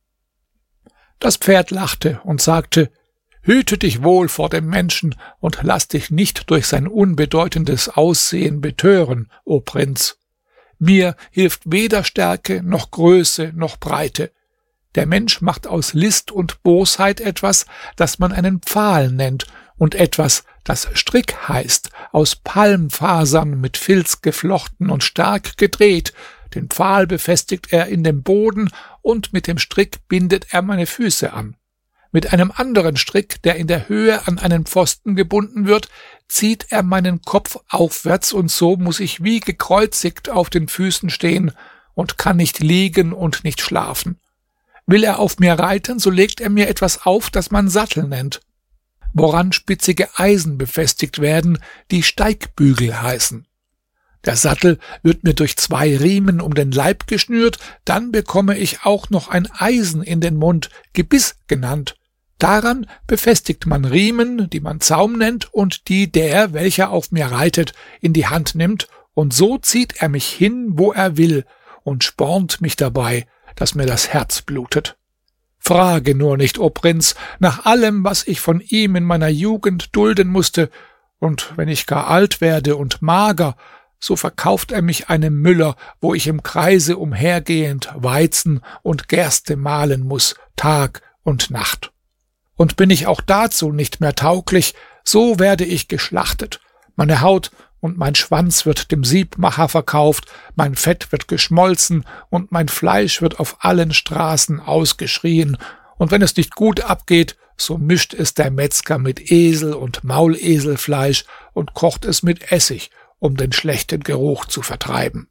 Das Pferd lachte und sagte, »Hüte dich wohl vor dem Menschen und lass dich nicht durch sein unbedeutendes Aussehen betören, o Prinz. Mir hilft weder Stärke noch Größe noch Breite. Der Mensch macht aus List und Bosheit etwas, das man einen Pfahl nennt, und etwas, das Strick heißt, aus Palmfasern mit Filz geflochten und stark gedreht. Den Pfahl befestigt er in dem Boden, und mit dem Strick bindet er meine Füße an. Mit einem anderen Strick, der in der Höhe an einen Pfosten gebunden wird, zieht er meinen Kopf aufwärts, und so muss ich wie gekreuzigt auf den Füßen stehen und kann nicht liegen und nicht schlafen. Will er auf mir reiten, so legt er mir etwas auf, das man Sattel nennt, woran spitzige Eisen befestigt werden, die Steigbügel heißen. Der Sattel wird mir durch 2 Riemen um den Leib geschnürt, dann bekomme ich auch noch ein Eisen in den Mund, Gebiss genannt. Daran befestigt man Riemen, die man Zaum nennt, und die der, welcher auf mir reitet, in die Hand nimmt, und so zieht er mich hin, wo er will, und spornt mich dabei, dass mir das Herz blutet. Frage nur nicht, o Prinz, nach allem, was ich von ihm in meiner Jugend dulden musste, und wenn ich gar alt werde und mager, so verkauft er mich einem Müller, wo ich im Kreise umhergehend Weizen und Gerste mahlen muß, Tag und Nacht. Und bin ich auch dazu nicht mehr tauglich, so werde ich geschlachtet. Meine Haut und mein Schwanz wird dem Siebmacher verkauft, mein Fett wird geschmolzen und mein Fleisch wird auf allen Straßen ausgeschrien. Und wenn es nicht gut abgeht, so mischt es der Metzger mit Esel- und Mauleselfleisch und kocht es mit Essig, um den schlechten Geruch zu vertreiben.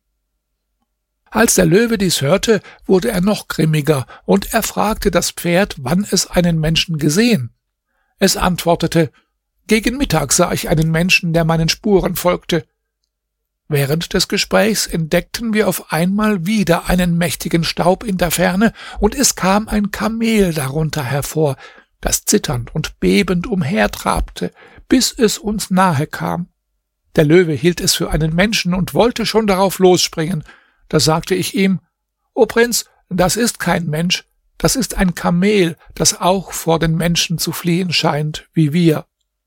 Als der Löwe dies hörte, wurde er noch grimmiger, und er fragte das Pferd, wann es einen Menschen gesehen. Es antwortete: Gegen Mittag sah ich einen Menschen, der meinen Spuren folgte. Während des Gesprächs entdeckten wir auf einmal wieder einen mächtigen Staub in der Ferne, und es kam ein Kamel darunter hervor, das zitternd und bebend umhertrabte, bis es uns nahe kam. Der Löwe hielt es für einen Menschen und wollte schon darauf losspringen. Da sagte ich ihm: O Prinz, das ist kein Mensch, das ist ein Kamel, das auch vor den Menschen zu fliehen scheint, wie wir.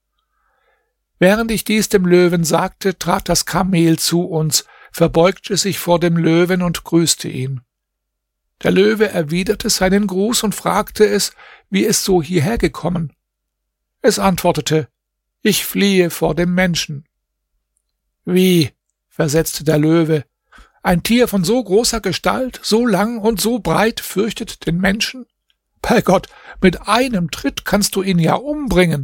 Während ich dies dem Löwen sagte, trat das Kamel zu uns, verbeugte sich vor dem Löwen und grüßte ihn. Der Löwe erwiderte seinen Gruß und fragte es, wie es so hierher gekommen. Es antwortete: Ich fliehe vor dem Menschen. Wie, versetzte der Löwe, ein Tier von so großer Gestalt, so lang und so breit fürchtet den Menschen? Bei Gott, mit einem Tritt kannst du ihn ja umbringen.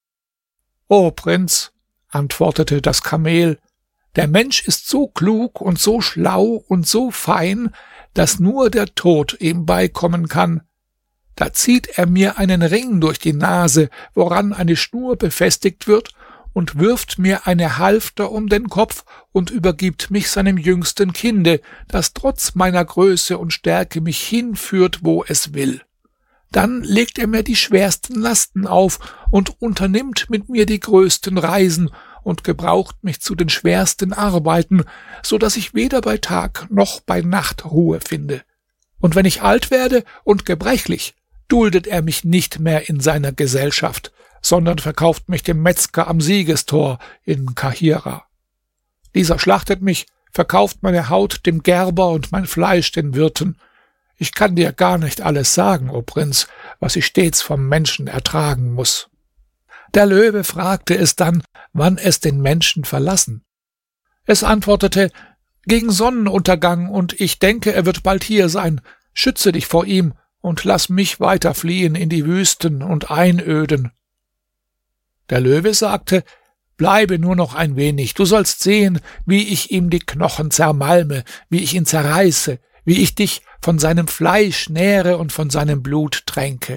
O Prinz, antwortete das Kamel, der Mensch ist so klug und so schlau und so fein, dass nur der Tod ihm beikommen kann. Da zieht er mir einen Ring durch die Nase, woran eine Schnur befestigt wird, und wirft mir eine Halfter um den Kopf und übergibt mich seinem jüngsten Kinde, das trotz meiner Größe und Stärke mich hinführt, wo es will. Dann legt er mir die schwersten Lasten auf und unternimmt mit mir die größten Reisen und gebraucht mich zu den schwersten Arbeiten, so dass ich weder bei Tag noch bei Nacht Ruhe finde. Und wenn ich alt werde und gebrechlich, duldet er mich nicht mehr in seiner Gesellschaft, sondern verkauft mich dem Metzger am Siegestor in Kahira. Dieser schlachtet mich, verkauft meine Haut dem Gerber und mein Fleisch den Wirten. Ich kann dir gar nicht alles sagen, o Prinz, was ich stets vom Menschen ertragen muß. Der Löwe fragte es dann, wann es den Menschen verlassen. Es antwortete: Gegen Sonnenuntergang, und ich denke, er wird bald hier sein. Schütze dich vor ihm und lass mich weiterfliehen in die Wüsten und Einöden. Der Löwe sagte: Bleibe nur noch ein wenig, du sollst sehen, wie ich ihm die Knochen zermalme, wie ich ihn zerreiße, wie ich dich von seinem Fleisch nähre und von seinem Blut tränke.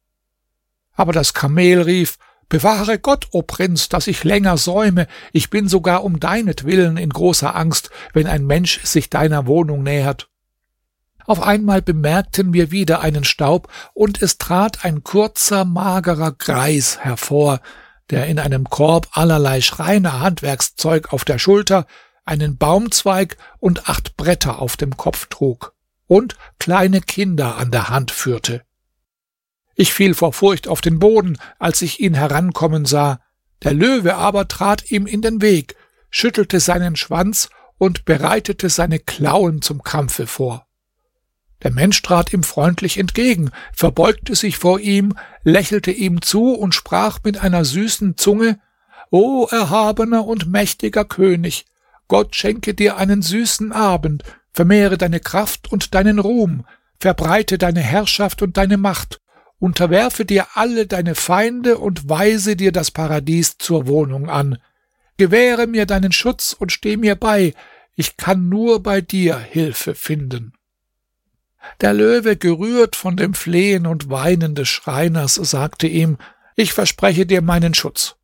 Aber das Kamel rief: Bewahre Gott, o Prinz, dass ich länger säume, ich bin sogar um deinetwillen in großer Angst, wenn ein Mensch sich deiner Wohnung nähert. Auf einmal bemerkten wir wieder einen Staub, und es trat ein kurzer, magerer Greis hervor, der in einem Korb allerlei Schreiner Handwerkszeug auf der Schulter, einen Baumzweig und 8 Bretter auf dem Kopf trug und kleine Kinder an der Hand führte. Ich fiel vor Furcht auf den Boden, als ich ihn herankommen sah. Der Löwe aber trat ihm in den Weg, schüttelte seinen Schwanz und bereitete seine Klauen zum Kampfe vor. Der Mensch trat ihm freundlich entgegen, verbeugte sich vor ihm, lächelte ihm zu und sprach mit einer süßen Zunge: O erhabener und mächtiger König, Gott schenke dir einen süßen Abend, vermehre deine Kraft und deinen Ruhm, verbreite deine Herrschaft und deine Macht unterwerfe dir alle deine Feinde und weise dir das Paradies zur Wohnung an. Gewähre mir deinen Schutz und steh mir bei, ich kann nur bei dir Hilfe finden.« Der Löwe, gerührt von dem Flehen und Weinen des Schreiners, sagte ihm: »Ich verspreche dir meinen Schutz.